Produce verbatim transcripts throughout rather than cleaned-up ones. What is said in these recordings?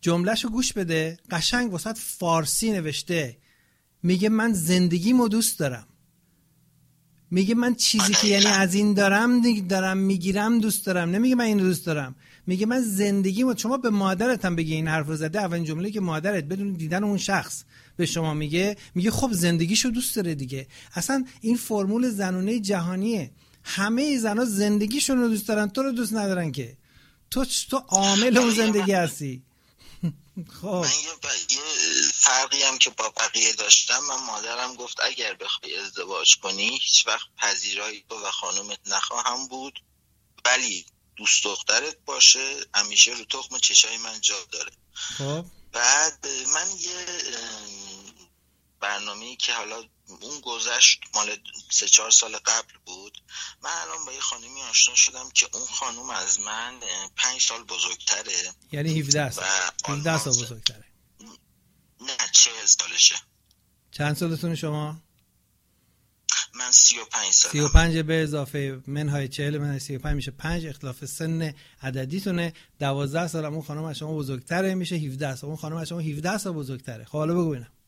جملهشو گوش بده، قشنگ واسط فارسی نوشته، میگه من زندگیمو دوست دارم، میگه من چیزی که یعنی از این دارم دارم میگیرم دوست دارم، نمیگه من اینو دوست دارم، میگه من زندگیمو. شما به مادرت هم بگی این حرف رو زده، اولین جمله که مادرت بدون دیدن اون شخص به شما میگه، میگه خب زندگیشو دوست داره دیگه. اصلا این فرمول زنونه جهانیه، همه زنا زندگیشون رو دوست دارن، تو رو دوست ندارن که تو تو عامل اون زندگی هستی. خب من یه, ب... یه فرقی هم که با بقیه داشتم، من مادرم گفت اگر بخوای ازدواج کنی هیچ وقت پذیرایی تو و خانومت نخواهم بود، ولی دوست دخترت باشه همیشه رو تخم چشای من جا داره. خب بعد من یه برنامه‌ای که حالا اون گذشت مال سه چهار سال قبل بود، من الان با یه خانومی آشنا شدم که اون خانوم از من پنج سال بزرگتره، یعنی هفده سال هفده سال بزرگتره. نه چهل سالشه. چند سالتونه شما؟ من سی و پنج سالم. سی و پنج به اضافه منهای چهل منهای سی و پنج میشه پنج، اختلاف سن عددیتونه. دوازده سال اون خانم از شما بزرگتره، میشه هفده سال. اون خانم از شما هفده سال بزرگتره. خب حالا بگو ببینم.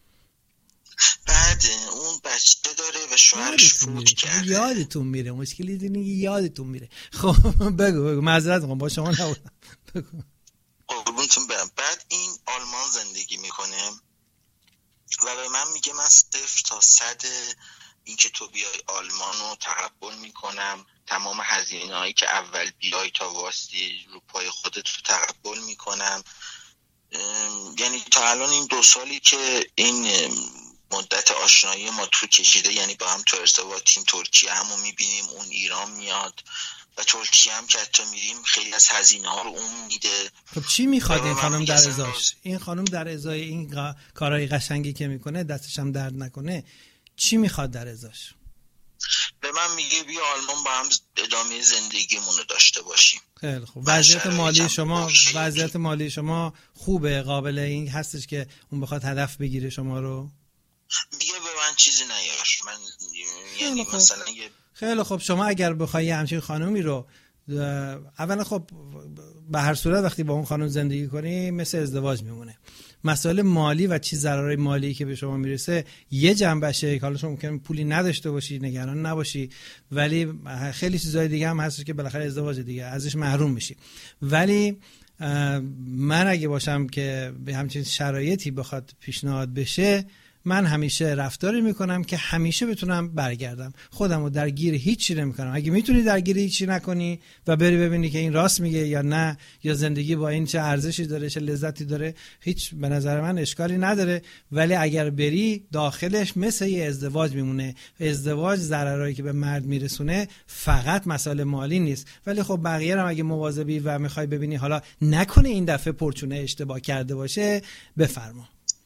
بعد اون بچه داره و شوهرش فوت کرده. یادتون میره، مشکلی دینی یادتون میره. خب بگو بگو، معذرت میخوام با شما نبودم. بگو. قربونتون برم. بعد این آلمان زندگی میکنه و به من میگه من صفر تا صد این که تو بیای آلمان رو تقبل میکنم، تمام هزینه هایی که اول بیای تا واسطی رو پای خودت رو تقبل میکنم. یعنی تا الان این دو سالی که این مدت آشنایی ما تو کشیده، یعنی با هم تو ارتباطیم، ترکیه همو میبینیم، اون ایران میاد و ترکیه هم که حتی میریم خیلی از هزینه ها رو اون میده. خب چی میخواد این خانم در ازاش؟ این خانم در ازای این قا... کارهای قشنگی که میکنه، دستش هم درد نکنه، چی میخواد در ازاش؟ به من میگه بیا آلمان با هم ادامه زندگیمون رو داشته باشیم. خیلی خوب. وضعیت مالی شما وضعیت مالی شما خوبه؟ قابل این هستش که اون بخواد هدف بگیره شما رو؟ میگه به من چیزی نیار. من یعنی مثلا یه خیلی خب شما اگر بخوای همچین خانومی رو، اولا خب به هر صورت وقتی با اون خانم زندگی کنی مثل ازدواج میمونه. مسائل مالی و چیز ضررهای مالی که به شما میرسه یه جنبشه، حالا شما ممکنه پولی نداشته باشی، نگران نباشی، ولی خیلی چیزای دیگه هم هستش که بالاخره ازدواج دیگه ازش محروم میشی. ولی من اگه باشم که به همچین شرایطی بخواد پیشنهاد بشه، من همیشه رفتاری میکنم که همیشه بتونم برگردم، خودم رو درگیر هیچی نمیکنم. اگه میتونی درگیر هیچی نکنی و بری ببینی که این راست میگه یا نه، یا زندگی با این چه ارزشی داره، چه لذتی داره، هیچ به نظر من اشکالی نداره. ولی اگر بری داخلش مثل یه ازدواج میمونه. ازدواج ضررایی که به مرد میرسونه فقط مسئله مالی نیست، ولی خب بقیه هم اگه مواظبی و میخوای ببینی حالا نکنه این دفعه پرچونه اشتباه کرده باشه، بفرما.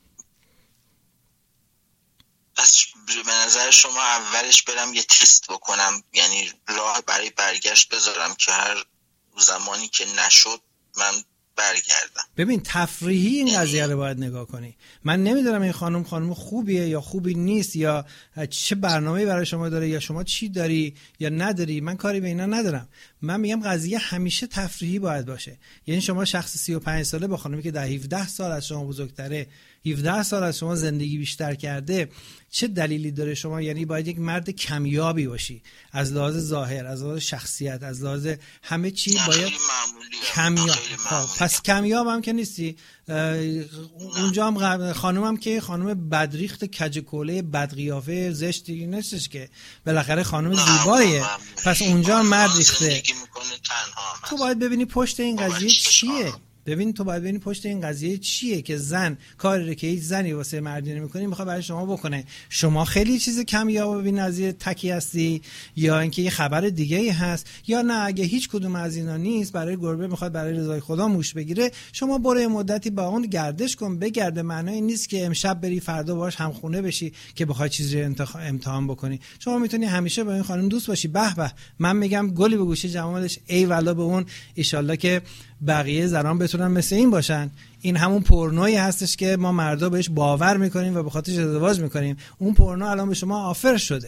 پس به نظر شما اولش برم یه تست بکنم، یعنی راه برای برگشت بذارم که هر زمانی که نشد من برگردم؟ ببین تفریحی این قضیه رو باید نگاه کنی. من نمیدونم این خانم خانم خوبیه یا خوبی نیست، یا چه برنامه‌ای برای شما داره، یا شما چی داری یا نداری، من کاری به اینا ندارم. من میگم قضیه همیشه تفریحی باید باشه. یعنی شما شخص سی و پنج ساله با خانمی که در هفده سال از شما بزرگتره، هفده سال از شما زندگی بیشتر کرده، چه دلیلی داره شما، یعنی باید یک مرد کمیابی باشی از لحاظ ظاهر، از لحاظ شخصیت، از لحاظ همه چی باید کمیاب. پس کمیاب هم که نیستی. اونجا هم خانم هم که خانم بدریخت کجکوله بدقیافه زشتی نیستش که، بالاخره خانم زیباییه. پس اونجا هم مرد ریخته. تو باید ببینی پشت این قضیه چیه. ببین تو باید ببینی پشت این قضیه چیه که زن کاری که هیچ زنی واسه مردی نمی‌کنه میخواد برای شما بکنه. شما خیلی چیز کمیاب ببین از یه تکی هستی، یا اینکه یه خبر دیگه ای هست، یا نه اگه هیچ کدوم از اینا نیست، برای گربه میخواد برای رضای خدا موش بگیره، شما برو مدتی با اون گردش کن. بگرده معنی نیست که امشب بری فردا باهاش همخونه بشی که بخوای چیزی رو امتحان بکنی. شما میتونی همیشه با این خانم دوست باشی. به به، من میگم گلی به گوشه جمالش، ای والا به اون، ان که بقیه زنان بتونن مثل این باشن. این همون پورنویی هستش که ما مردا بهش باور میکنیم و به خاطرش ازدواج میکنیم. اون پورنو الان به شما آفر شده.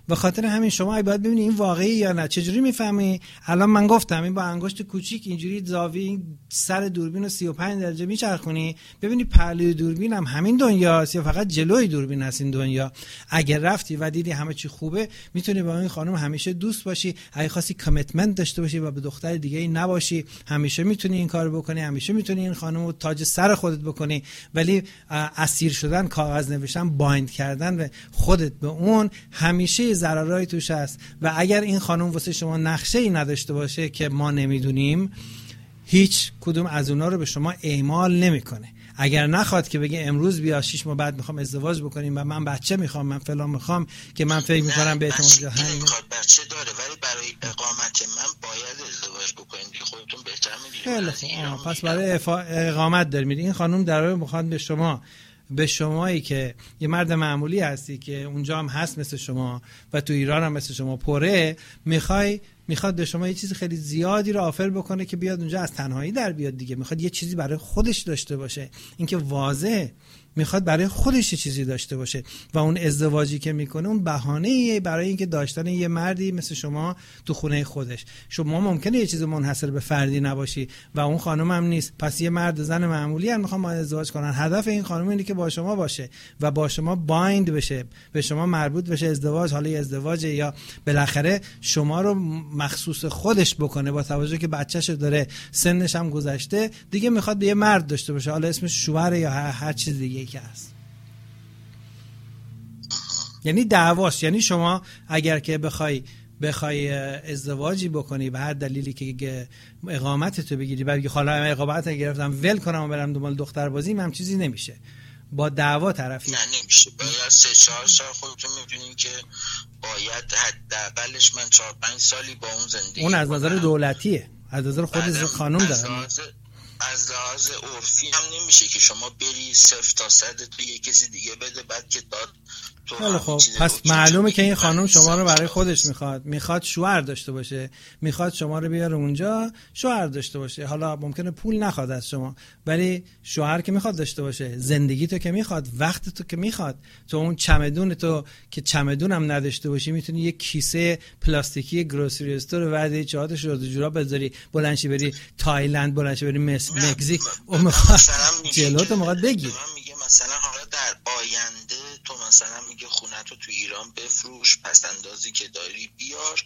به خاطر همین شما باید ببینید این واقعی یا نه. چجوری میفهمی؟ الان من گفتم این با انگشت کوچیک اینجوری زاویه سر دوربین رو سی و پنج درجه میچرخونی ببینی پهلوی دوربین هم همین دنیاست یا فقط جلوی دوربین هست این دنیا. اگر رفتی و دیدی همه چی خوبه میتونی با این خانم همیشه دوست باشی. اگه خواستی کامیتمنت داشته باشی و به دختر دیگه ای نباشی همیشه میتونی این کارو بکنی، همیشه میتونی این خانم رو تاج سر خودت بکنی. ولی اسیر شدن، کاغذ نوشتن، بایند کردن و خودت به اون همیشه ضررایی توش هست. و اگر این خانم واسه شما نقشه‌ای نداشته باشه که ما نمیدونیم، هیچ کدوم از اونا رو به شما اعمال نمیکنه. اگر نخواد که بگه امروز بیا شش ماه بعد میخوام ازدواج بکنیم و من بچه میخوام، من فلان میخوام، که من فکر میکنم به احتمال جهانی میخواد بچه داره ولی برای اقامت من باید ازدواج بکنیم. خودتون بهتر میدونید. خیلی خوب. پس برای اقامت دارید میرید. این خانم در واقع میخواد به شما به شمایی که یه مرد معمولی هستی که اونجا هم هست مثل شما و تو ایران هم مثل شما پره، میخوای میخواد به شما یه چیز خیلی زیادی رو آفر بکنه که بیاد اونجا از تنهایی در بیاد دیگه. میخواد یه چیزی برای خودش داشته باشه. اینکه واضحه میخواد برای خودش چیزی داشته باشه و اون ازدواجی که میکنه اون بهانه‌ایه برای اینکه داشتن یه مردی مثل شما تو خونه خودش. شما ممکنه یه چیز منحصر به فردی نباشی و اون خانم هم نیست. پس یه مرد و زن معمولی هم میخوان با ازدواج کنن. هدف این خانم اینه که با شما باشه و با شما بایند بشه، به شما مربوط بشه. ازدواج حالا ازدواج یا بالاخره شما رو مخصوص خودش بکنه با توجه که بچه‌شو داره، سنش هم گذشته دیگه، میخواد به یه مرد داشته باشه، حالا اسمش شوهر یا هر, هر چیز دیگه که هست. یعنی دعواست. یعنی شما اگر که بخوای بخوای ازدواجی بکنی به هر دلیلی که اقامتتو بگیری، بگی حالا اقامت گرفتم ول کنم و برم دنبال دختر بازی، هم چیزی نمیشه. با دعوا طرفی نه نمیشه. باید سه چهار سال خودتون میدونین که باید حداقلش من چهار پنج سالی با اون زندگی. اون از نظر دولتیه، از نظر خود خانم داره. از لحاظ عرفی هم نمیشه که شما بری صفر تا صد تو یه کسی دیگه بده بعد که داد تو. خب پس معلومه که این خانم شما رو برای خودش میخواد، میخواد شوهر داشته باشه، میخواد شما رو بیاره اونجا شوهر داشته باشه. حالا ممکنه پول نخواد از شما ولی شوهر که میخواد داشته باشه، زندگی تو که میخواد، وقت تو که میخواد. تو اون چمدون تو که چمدون هم نداشته باشی میتونی یه کیسه پلاستیکی گروسری استور و بعد چهارتاش رو جورا بذاری بلندشی بری تایلند، بلندشی بری مصر، مکزیک، اون میخواد جلوتو میخواد بگیر. میگه مثلا حالا در آینده تو مثلا میگه خونه تو تو ایران بفروش، پس اندازی که داری بیار،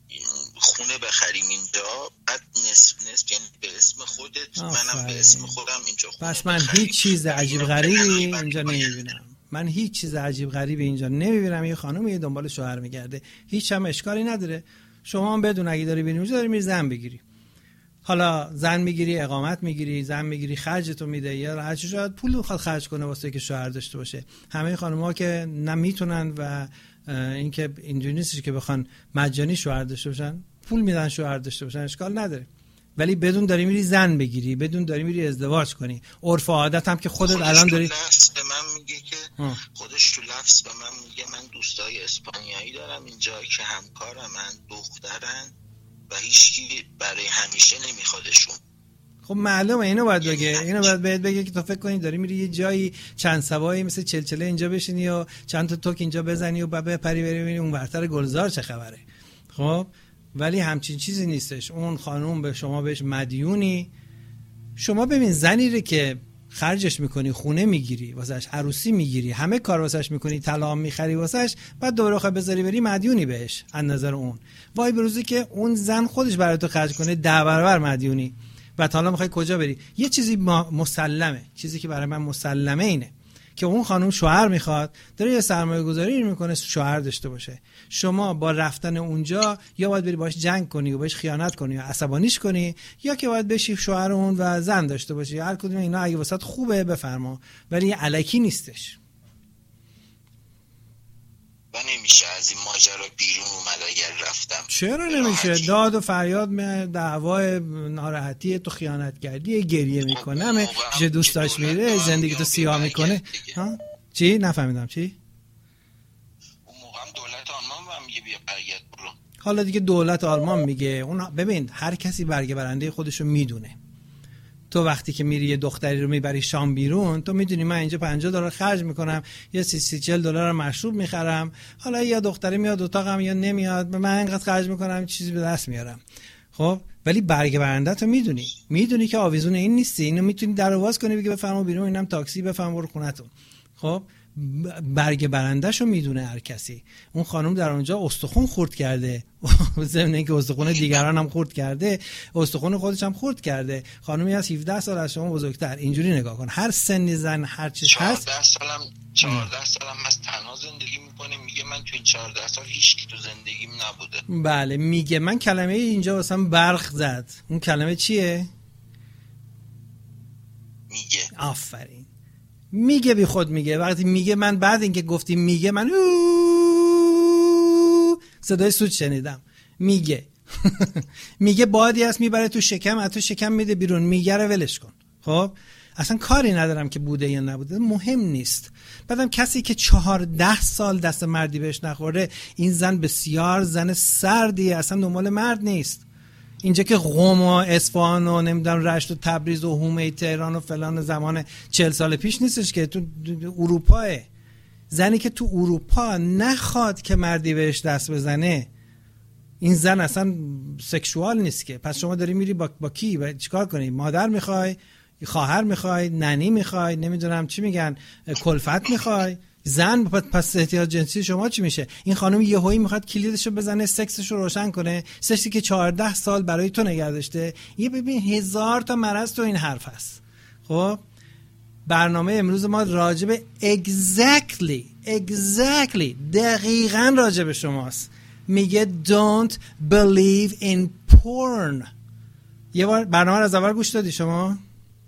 خونه بخریم اینجا، بعد نصف نصف یعنی به اسم خودت، منم به اسم خودم اینجا خونه. پس من هیچ چیز عجیب غریبی اینجا نمیبینم. من هیچ چیز عجیب غریبی اینجا نمیبینم. یه خانومی دنبال شوهر میگرده، هیچ هم اشکالی نداره. شما هم بدون اگه داری ببینی اونجا داری میری زن بگیری. حالا زن میگیری، اقامت میگیری، زن میگیری، خرجتو میده، یا هر چی شاید پول بخواد خرج کنه واسه که شوهر داشته باشه. همه خانم‌ها که نمیتونن و اینکه اینجوری نیست که بخوان مجانی شوهر داشته باشن، پول میدن شوهر داشته باشن، اشکال نداره. ولی بدون داری میری زن بگیری، بدون داری میری ازدواج کنی. عرف و عادت هم که خودت الان داری. لفظ به من میگه که آه. خودش تو لفظ به من میگه من دوستای اسپانیایی دارم اینجا که همکارم، من دخترن و هیچکی برای همیشه نمیخوادشون. خب معلومه اینو باید بگه، اینو باید بهت بگه که تو فکر کنی داری میری یه جایی چند سوایی مثل چلچله اینجا بشینی و چند تا توک اینجا بزنی و بعد بپری بری ببینی اون ورتر گلزار چه خبره. خب ولی همچین چیزی نیستش. اون خانم به شما بهش مدیونی. شما ببین زنی رو که خرجش میکنی، خونه میگیری واسش، عروسی میگیری، همه کار واسش میکنی، طلا میخری واسش، بعد دوباره خواهی بذاری بری مدیونی بهش از نظر اون. وای بروزی که اون زن خودش برای تو خرج کنه ده برابر مدیونی. و حالا میخوای کجا بری؟ یه چیزی مسلمه، چیزی که برای من مسلمه اینه که اون خانم شوهر میخواد، داره یه سرمایه گذاری میکنه شوهر داشته باشه. شما با رفتن اونجا یا باید بری باش جنگ کنی و باش خیانت کنی و عصبانیش کنی، یا که باید بشی شوهر اون و زن داشته باشی. هر کدوم اینا اگه واسط خوبه بفرما، ولی الکی نیستش. و نمیشه از این ماجرا بیرون اومد اگر رفتم. چرا نمیشه؟ داد و فریاد، دعوای، ناراحتی، تو خیانت کردی، گریه میکنم، چه دوستاش میره، زندگی تو سیاه میکنه. ها چی؟ نفهمیدم چی؟ اون موقع هم دولت آلمان هم میگه بیا برگرد برو. حالا دیگه دولت آلمان میگه. اون ببین هر کسی برگه برنده خودشو میدونه. تو وقتی که میری یه دختری رو میبری شام بیرون، تو میدونی من اینجا پنجاه دلار خرج میکنم، یه سی سی چهل دلار مشروب میخرم، حالا یا دختری میاد اتاقم یا نمیاد، من اینقدر خرج میکنم چیزی به دست میارم. خب ولی برگ برنده تو میدونی، میدونی که آویزون این نیستی، اینو میتونی در واز کنی بگی بفرما بیرون، اینم تاکسی، بفرما برو خونتون. خب برگ برنده‌شو میدونه هر کسی. اون خانم در اونجا استخون خورد کرده، ضمن اینکه استخون دیگران هم خورد کرده، استخون خودش هم خورد کرده. خانمی از هفده سال از شما بزرگتر. اینجوری نگاه کن، هر سنی زن هر چیز هست. چهارده سالم چهارده سالم از تنها زندگی میکنه، میگه من تو این چهارده سال هیچ کی تو زندگیم نبوده. بله میگه. من کلمه اینجا واسم برق زد. اون کلمه چیه؟ میگه. آفرین. میگه بی خود میگه. وقتی میگه، من بعد اینکه گفتی میگه، من صدای سوت شنیدم. میگه میگه بادی هست میبره تو شکم، از تو شکم میده بیرون، میگه رو ولش کن. خب اصلا کاری ندارم که بوده یا نبوده، مهم نیست. بعدم کسی که چهارده سال دست مردی بهش نخورده، این زن بسیار زن سردیه، اصلا دنبال مرد نیست. اینجا که قم و اصفهان و نمیدونم رشت و تبریز و حومه تهران و فلان زمان چهل سال پیش نیستش که، تو اروپاه. زنی که تو اروپا نخواد که مردی بهش دست بزنه، این زن اصلا سکشوال نیست که. پس شما داری میری با, با کی؟ چیکار کنی؟ مادر میخوای؟ خواهر میخوای؟ ننی میخوای؟ نمیدونم چی میگن، کلفت میخوای؟ زن پس احتیاج جنسی شما چی میشه؟ این خانم یهویی میخواد کلیدشو بزنه، سکسشو روشن کنه، سکسی که چهارده سال برای تو نگه داشته. یه ببین هزار تا مرض تو این حرف هست. خب برنامه امروز ما راجب exactly exactly دقیقاً راجب شماست. میگه don't believe in porn. یه بار برنامه رو از اول گوش دادی شما؟ نه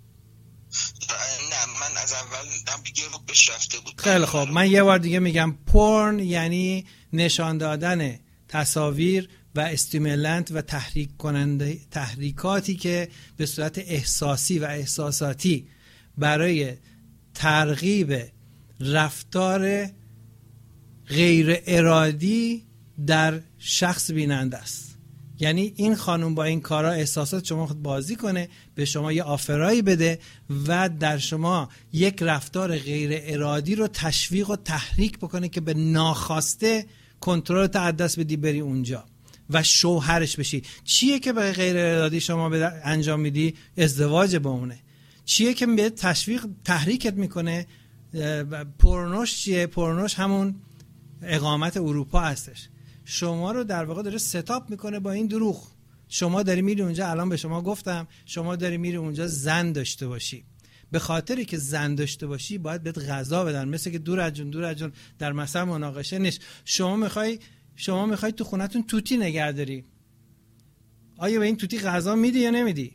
من از اول هم دیگه رو بهش رفته بود. خیلی خوب، من یه بار دیگه میگم. porn یعنی نشان دادن تصاویر و استیمولانت و تحریک کننده، تحریکاتی که به صورت احساسی و احساساتی برای ترغیب رفتار غیر ارادی در شخص بیننده است. یعنی این خانم با این کارا احساسات شما خود بازی کنه، به شما یه آفرایی بده و در شما یک رفتار غیر ارادی رو تشویق و تحریک بکنه که به ناخواسته کنترل تا دست بدی بری اونجا و شوهرش بشی. چیه که به غیر ارادی شما انجام میدی؟ ازدواج با اونه. چیه که به تشویق تحریکت میکنه؟ پورنوش چیه؟ پورنوش همون اقامت اروپا هستش. شما رو در واقع داره ستاپ میکنه با این دروغ. شما داری میری اونجا، الان به شما گفتم شما داری میری اونجا زن داشته باشی. به خاطری که زن داشته باشی باید بهت غذا بدن، مثل که دور از جون دور از جون در مثل مناقشه نیست. شما میخوای شما میخوای تو خونتون توتی نگه داری، آیا به این توتی غذا میدی یا نمیدی؟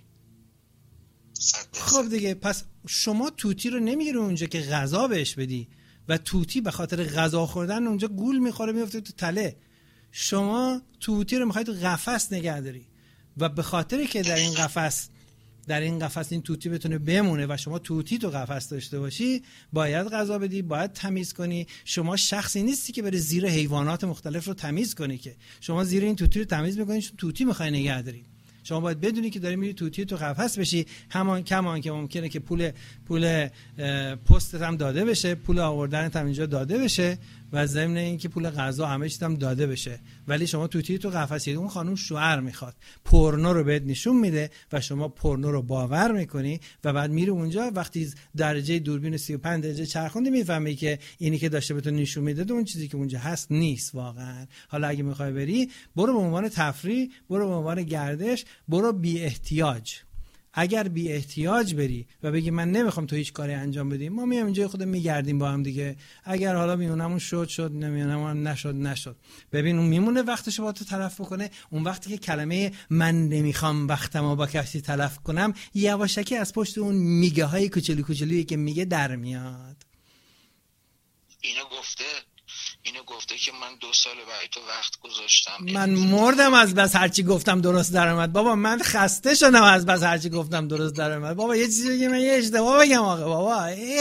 خب دیگه، پس شما توتی رو نمیگیری اونجا که غذا بهش بدی و توتی به خاطر غذا خوردن اونجا گول میخوره میفته تو تله. شما توتی رو میخواید تو قفس نگه داری و به خاطری که در این قفس در این قفس این توتی بتونه بمونه و شما توتی تو قفس داشته باشی، باید غذا بدی، باید تمیز کنی. شما شخصی نیستی که بری زیر حیوانات مختلف رو تمیز کنی، که شما زیر این توتی رو تمیز میکنی چون توتی میخوای نگه داری. شما باید بدونی که داری میری توتی تو قفس بشی. همان کمان که ممکنه که پول پول پستت هم داده بشه، پول آوردنت هم اینجا داده بشه و ضمن اینکه پول غذا همه چیز هم داده بشه، ولی شما توتی تو قفسی. اون خانم شوهر میخواد، پورنو رو بهت نشون میده و شما پورنو رو باور میکنی و بعد میری اونجا. وقتی درجه دوربین سی و پنج درجه چرخوندی میفهمی که اینی که داشته بهت نشون میده اون چیزی که اونجا هست نیست واقعا. حالا اگه میخوای بری، برو به عنوان تفریح، برو به عنوان گردش، برو بی احتیاج. اگر بی احتیاج بری و بگی من نمیخوام تو هیچ کاری انجام بدی، ما میام اینجا خودمون میگردیم با هم دیگه. اگر حالا میونمون شد شد، نمیونمون نشد نشد. ببین اون میمونه وقتشو با تو تلف بکنه. اون وقتی که کلمه من نمیخوام وقتمو با کسی تلف کنم، یواشکی از پشت اون میگه های کوچولو کوچولویی که میگه در میاد. اینو گفته اینو گفته که من دو سال برای تو وقت گذاشتم. من مردم از بس هرچی گفتم درست در اومد. بابا من خسته شدم از بس هرچی گفتم درست در اومد. بابا یه چیزی بگم، من یه اشتباه بگم آقا. بابا آقا روزی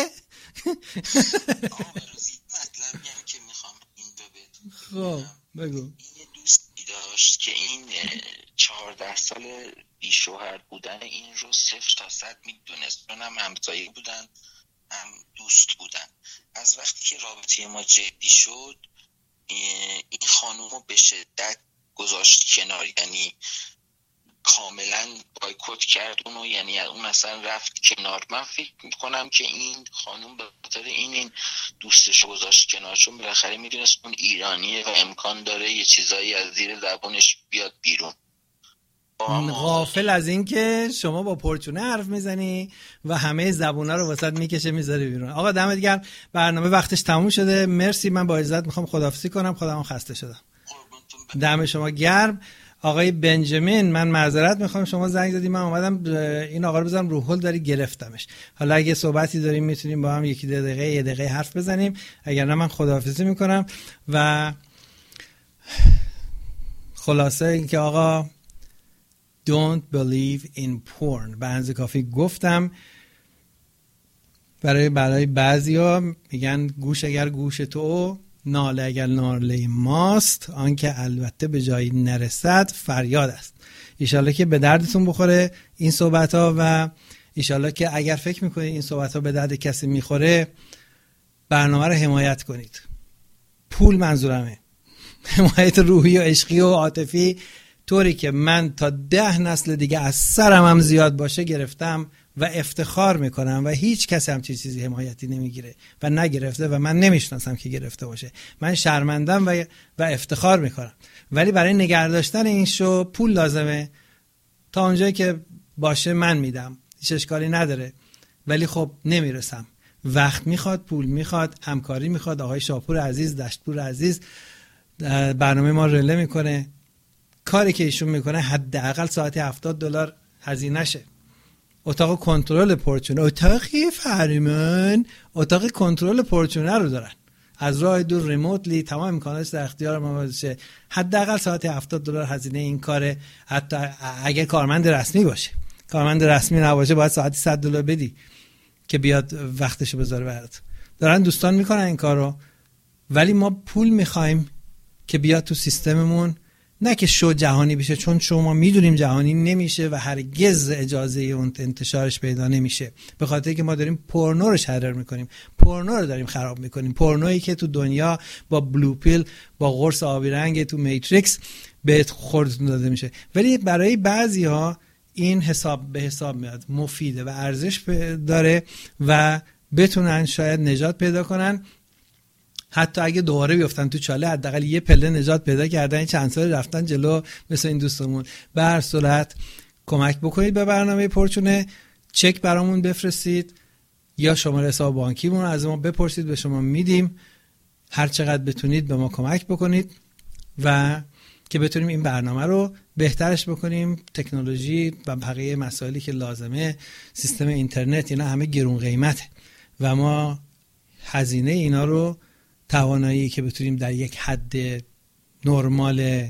مطلبی هم که میخوام این دو بهت خب بگو. این یه دوستی داشت که این چهارده سال بی شوهر بودن این رو صفر تا صد میدونست، چون هم همسایه بودن هم دوست بودن. از وقتی که رابطه ما جدی شد این خانوم رو به شدت گذاشت کنار، یعنی کاملا بایکوت کرد اونو، یعنی اون اصلا رفت کنار. من فکر میکنم که این خانوم به خاطر این این دوستش گذاشت کنار، چون بالاخره میدونست اون ایرانیه و امکان داره یه چیزایی از زیر زبونش بیاد بیرون. غافل از این که شما با پرچونه حرف میزنی و همه زبونا رو واسط میکشه میذاره بیرون. آقا دمت گرم، برنامه وقتش تموم شده، مرسی. من با عزت میخوام خداحافظی کنم، خودم خسته شدم. دم شما گرم. آقای بنجامین، من معذرت میخوام شما زنگ زدی، من اومدم این آقا رو بزنم رو هول، داری گرفتمش. حالا اگه صحبتی داریم میتونیم با هم یکی دقیقه یه دقیقه حرف بزنیم، اگر نه من خداحافظی میکنم. و خلاصه اینکه آقا don't believe in porn. به اندازه کافی گفتم. برای برای بعضیا میگن گوش اگر گوش تو، ناله اگر ناله ماست، آنکه البته به جایی نرسد فریاد است. ایشالله که به دردتون بخوره این صحبت ها، و ایشالله که اگر فکر میکنید این صحبت ها به درد کسی میخوره برنامه رو حمایت کنید. پول منظورمه، حمایت روحی و عشقی و عاطفی، طوری که من تا ده نسل دیگه از سرم هم زیاد باشه گرفتم و افتخار میکنم و هیچ کسی هم چیزی حمایتی نمیگیره و نگرفته و من نمیشناسم که گرفته باشه. من شرمندم و و افتخار میکنم. ولی برای نگه داشتن این شو پول لازمه. تا اونجایی که باشه من میدم، هیچ اشکالی نداره، ولی خب نمیرسم. وقت میخواد، پول میخواد، همکاری میخواد. آقای شاپور عزیز، دشتپور عزیز برنامه ما رله میکنه. کاری که ایشون میکنه حداقل ساعتی هفتاد دلار هزینه شه. اتاق کنترل پرچونه، اتاقی فرمان، اتاق کنترل پرچونه رو دارن، از راه دور ریموتلی تمام امکاناتش در اختیار ما باشه. حداقل ساعتی هفتاد دلار هزینه این کاره، حتی اگه کارمند رسمی باشه. کارمند رسمی نباشه باید ساعتی صد دلار بدی که بیاد وقتشو بذاره برات. دارن دوستان میکنن این کارو، ولی ما پول میخوایم که بیاد تو سیستممون، نه که شو جهانی بشه، چون شما میدونیم جهانی نمیشه و هرگز اجازه اون انتشارش پیدا نمیشه، به خاطر که ما داریم پورنو رو شرر میکنیم، پورنو رو داریم خراب میکنیم، پورنویی که تو دنیا با بلو پیل، با قرص آبی رنگ تو میتریکس بهت خوردتون داده میشه. ولی برای بعضی‌ها این حساب به حساب میاد، مفیده و ارزش داره و بتونن شاید نجات پیدا کنن. حتی اگه دوباره بیفتن تو چاله، حداقل یه پله نجات پیدا کردن، چند سال رفتن جلو مثل این دوستمون. به هر صورت کمک بکنید به برنامه پرچونه، چک برامون بفرستید یا شماره حساب بانکیمون از ما بپرسید، به شما میدیم. هر چقدر بتونید به ما کمک بکنید و که بتونیم این برنامه رو بهترش بکنیم. تکنولوژی و بقیه مسائلی که لازمه، سیستم اینترنت، اینا همه گرون قیمته و ما هزینه اینا رو، توانایی که بتونیم در یک حد نرمال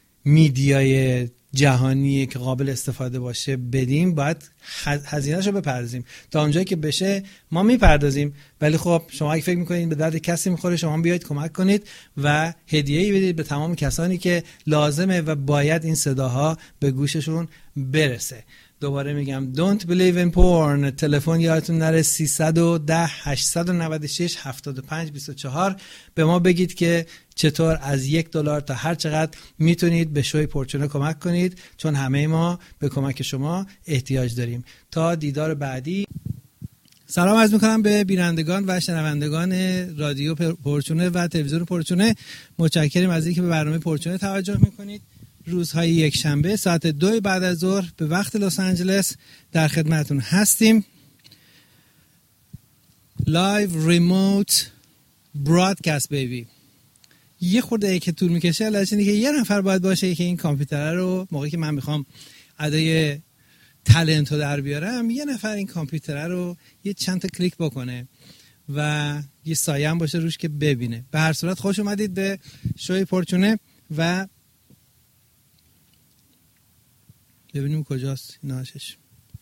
میدیای جهانی که قابل استفاده باشه بدیم، باید هزینه‌اش رو بپردازیم. تا اونجایی که بشه ما میپردازیم، ولی خب شما اگه فکر میکنید به درد کسی میخوره، شما بیایید کمک کنید و هدیه‌ای بدید به تمام کسانی که لازمه و باید این صداها به گوششون برسه. دوباره میگم don't believe in porn. تلفن یادتون نره سیصد و ده هشتصد و نود و شش هفتاد و پنج بیست و چهار. به ما بگید که چطور از یک دلار تا هر چقدر میتونید به شوی پرچونه کمک کنید، چون همه ما به کمک شما احتیاج داریم. تا دیدار بعدی، سلام عرض میکنم به بینندگان و شنوندگان رادیو پرچونه و تلویزیون پرچونه. متشکریم از اینکه به برنامه پرچونه توجه میکنید. روزهای یک شنبه ساعت دو بعد از ظهر به وقت لس آنجلس در خدمتون هستیم. لایو ریموت برادکست بیبی. یه خورده که طول میکشه، علتش اینه که یه نفر باید باشه که این کامپیوتر رو موقعی که من میخوام ادای تالنت رو در بیارم، یه نفر این کامپیوتر رو یه چند تا کلیک بکنه و یه سایه هم باشه روش که ببینه. به هر صورت خوش اومدید به شوی پرچونه و ببینیم کجاست ناشش.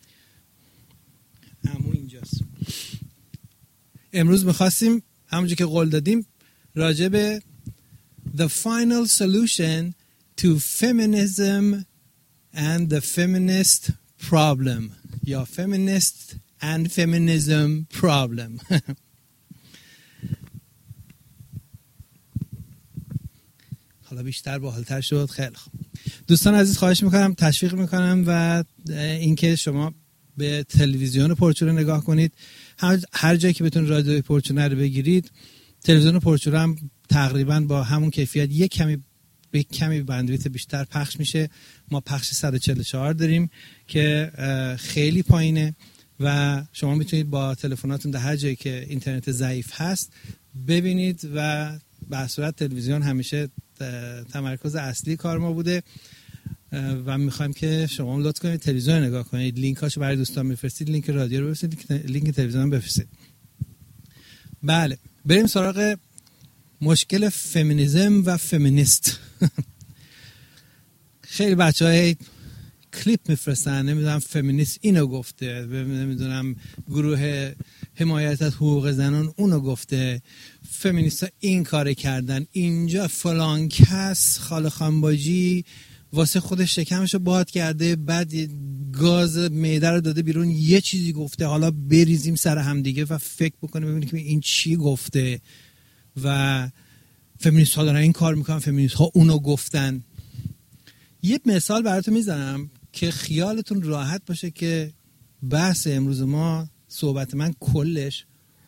همون اینجاست. امروز میخواستیم همونجور که قول دادیم راجع به The Final Solution to Feminism and the feminist problem یا feminist and feminism problem. حالا بیشتر باحال‌تر شد. خیلی خوب دوستان عزیز، خواهش میکنم، تشویق میکنم و اینکه شما به تلویزیون پرچوره نگاه کنید. هر جایی که بتونید رادیو پرچوره رو بگیرید. تلویزیون پرچوره هم تقریبا با همون کیفیت یک کمی به کمی بندویت بیشتر پخش میشه. ما پخش صد و چهل و چهار داریم که خیلی پایینه و شما میتونید با تلفناتون در هر جایی که اینترنت ضعیف هست ببینید و به صورت تلویزیون همیشه تمرکز اصلی کار ما بوده و میخوایم که شما لطف کنید تلویزیون نگاه کنید. لینکاشو برای دوستان میفرستید، لینک رادیو رو بفرستید، لینک تلویزیون هم بفرستید. بله، بریم سراغ مشکل فمینیسم و فمینیست. خیلی بچهای کلیپ میفرستن، نمیدونم فمینیست اینو گفته، نمیدونم گروه حمایت از حقوق زنان اونو گفته، فمینیستا این کار کردن، اینجا فلان کس خاله خانباجی واسه خودش شکمشو باد کرده، بعد گاز معده رو داده بیرون، یه چیزی گفته، حالا بریزیم سر هم دیگه و فکر بکنیم ببینیم که این چی گفته و فمینیست ها دارن این کار میکنن، فمینیست ها اونو گفتن. یه مثال براتون میزنم که خیالتون راحت باشه که بحث امروز ما، صحبت من کلش،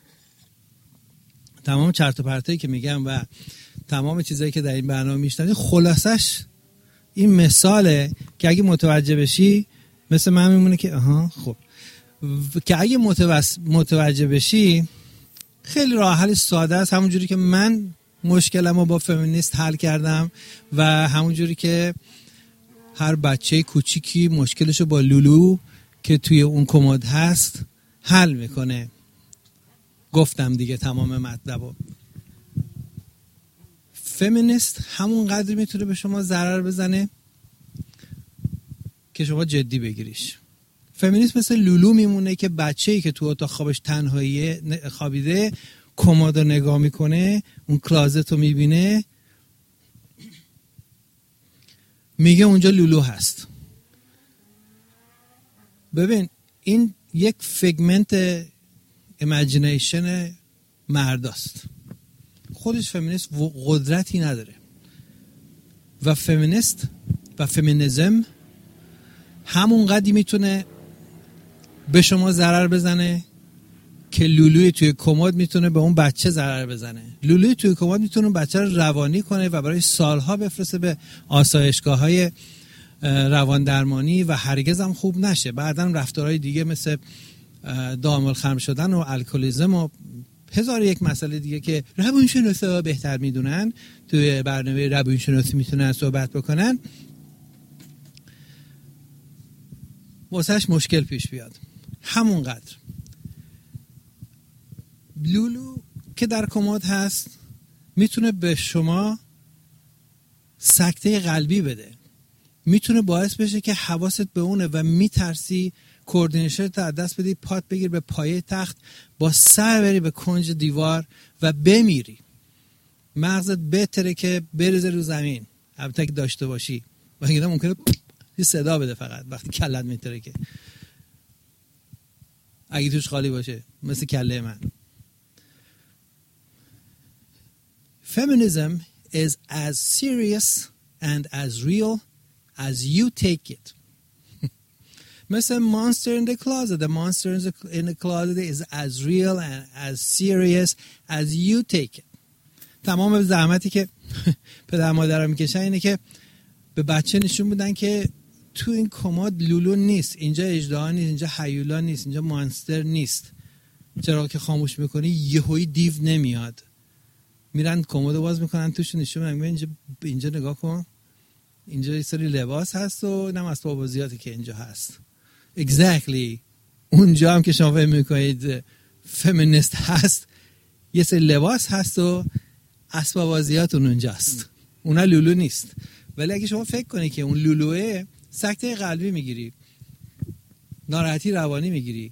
تمام چرت و پرتایی که میگم و تمام چیزایی که در این برنامه میشنوید خلاصش این مثاله که اگه متوجه بشی مثل من میمونه که آها خب که اگه متوجه بشی خیلی راه حل ساده است، همون جوری که من مشکلمو با فمینیست حل کردم و همون جوری که هر بچه کوچیکی مشکلشو با لولو که توی اون کمد هست حل میکنه. گفتم دیگه تمام مطلبو. فمینیست همون قدر میتونه به شما ضرر بزنه که شما جدی بگیریش. فمینیست مثل لولو میمونه که بچه‌ای که تو اتاق خوابش تنهایی خوابیده کمد رو نگاه میکنه، اون کلازت رو میبینه، میگه اونجا لولو هست. ببین این یک فیگمنت ایمیجینیشن مرداست، خودش فمینیست قدرتی نداره و فمینیست و فمینیزم همون قدری میتونه به شما ضرر بزنه که لولوی توی کمد میتونه به اون بچه ضرر بزنه. لولوی توی کمد میتونه اون بچه رو روانی کنه و برای سالها بفرسته به آسایشگاه‌های روان درمانی و هرگز هم خوب نشه. بعداً رفتارهای دیگه مثل دامالخمر شدن و الکلیسم و هزار یک مسئله دیگه که روانشناسا بهتر میدونن توی برنامه روانشناسی میتونن صحبت بکنن، واسهش مشکل پیش بیاد. همون قدر لولو که در کمد هست میتونه به شما سکته قلبی بده، میتونه باعث بشه که حواست به اونه و میترسی کوردینیشنت از دست بدی، پات بگیر به پایه تخت، با سر بری به کنج دیوار و بمیری. مغزت بهتره که بریزه رو زمین، البته که داشته باشی، وگرنه ممکنه یه صدا بده فقط وقتی کلت میتره، که اگه توش خالی باشه مثل کله من. Feminism is as serious and as real as you take it. مثل monster in the closet. The monster in the closet is as real and as serious as you take it. تمام زحمتی که پدر مادرها میکشن اینه که به بچه نشون بدن که تو این کمد لولو نیست، اینجا اژدها نیست، اینجا هیولا نیست، اینجا مانستر نیست. چرا که خاموش میکنی یهویی دیو نمیاد، میرن کمدو باز میکنن توش نشون میدن اینجا اینجا نگاه کن، اینجا یه سری لباس هست و اینم اسباب بازیاتی که اینجا هست. exactly اونجا هم که شما فهم میکنید فمینیست هست، یه سری لباس هست و اسباب بازیاتون اونجاست، اونا لولو نیست. ولی اگه شما فکر کنی که اون لولوه، سکته قلبی میگیری، ناراحتی روانی میگیری،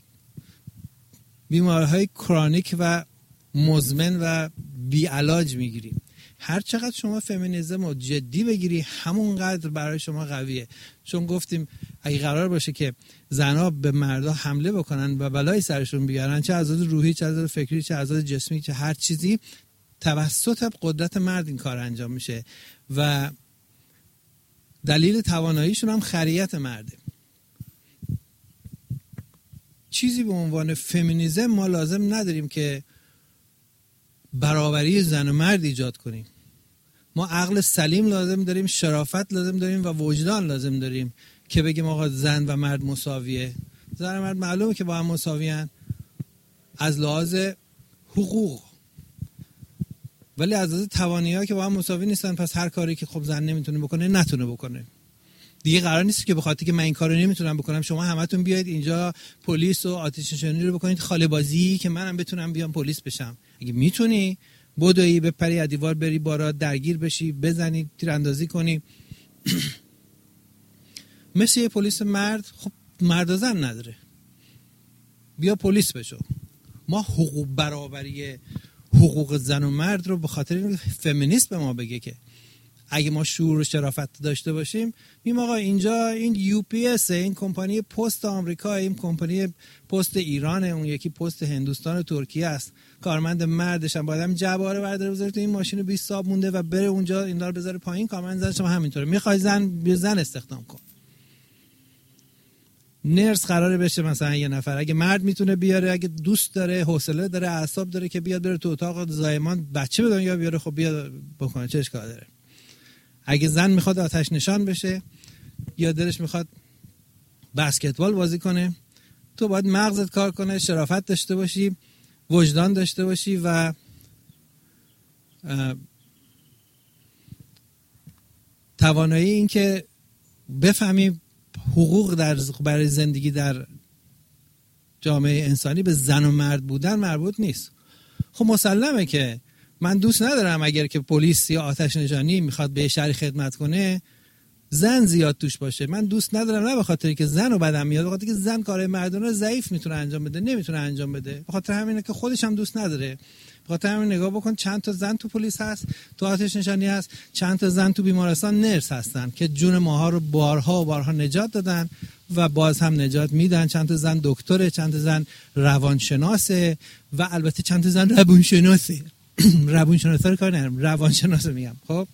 بیماری‌های کرونیک و مزمن و بی علاج میگیری. هر چقدر شما فمینیسم رو جدی بگیری همونقدر برای شما قویه. چون گفتیم اگه قرار باشه که زنها به مردا حمله بکنن و بلای سرشون بیارن، چه از روحی، چه از فکری، چه از جسمی، چه هر چیزی، توسط قدرت مرد این کار انجام میشه و دلیل تواناییشون هم خریت مرده. چیزی به عنوان فمینیسم ما لازم نداریم که برابری زن و مرد ایجاد کنیم. ما عقل سلیم لازم داریم، شرافت لازم داریم و وجدان لازم داریم که بگیم آقا زن و مرد مساویه. زن و مرد معلومه که با هم مساویان از لحاظ حقوق، ولی از لحاظ توانایی‌ها که با هم مساوی نیستن. پس هر کاری که خب زن نمیتونه بکنه نتونه بکنه دیگه. قرار نیست که بخاطر که من این کارو نمیتونم بکنم شما همتون بیاید اینجا پلیس و آتش نشانی رو بکنید خاله بازی که منم بتونم بیام پلیس بشم. اگه میتونی بدوی بپری از دیوار بری بارا درگیر بشی، بزنی، تیراندازی کنی مثل یه پلیس مرد. خب مرد و زن نداره، بیا پلیس بشو. ما حقوق برابری حقوق زن و مرد رو به خاطر این فمینیست به ما بگه که اگه ما شعور و شرافت داشته باشیم، میگم آقا اینجا این یو پی اس، این کمپانی پست آمریکا، این کمپانی پست ایران، اون یکی پست هندوستان و ترکیه است، کارمند مردش هم باید هم جباره برداره بذاره تو این ماشین بیست صاب مونده و بره اونجا اینا رو بذاره پایین. کارمند زنش هم همینطوره. میخوای زن بیا زن استخدام کن. نرس قراره بشه مثلا یه نفر، اگه مرد میتونه بیاره، اگه دوست داره، حوصله داره، اعصاب داره که بیاد بره تو اتاق زایمان بچه به دنیا بیاره، خب بیاد بکنه، چه اشکالی داره. اگه زن میخواد آتش نشان بشه یا دلش میخواد بسکتبال بازی کنه، تو باید مغزت کار کنه، شرافت داشته باشی، وجدان داشته باشی و توانایی این که بفهمی حقوق در برای زندگی در جامعه انسانی به زن و مرد بودن مربوط نیست. خب مسلمه که من دوست ندارم اگر که پلیس یا آتش نشانی میخواد به شهری خدمت کنه زن زیاد توش باشه. من دوست ندارم، نه به خاطر که زن رو بدم میاد، به خاطر که زن کارهای مردانه ضعیف میتونه انجام بده، نمیتونه انجام بده. به خاطر همینه که خودش هم دوست نداره. به خاطر همین نگاه بکن چند تا زن تو پلیس هست، تو آتش نشانی هست، چند تا زن تو بیمارستان نرس هستن که جون ماها رو بارها و بارها نجات دادن و باز هم نجات میدن. چند تا زن دکتره، چند تا زن روانشناسه و البته چند تا زن روانشناسه. روانشناسا رو کار ندارم، روانشناسه میگم. خب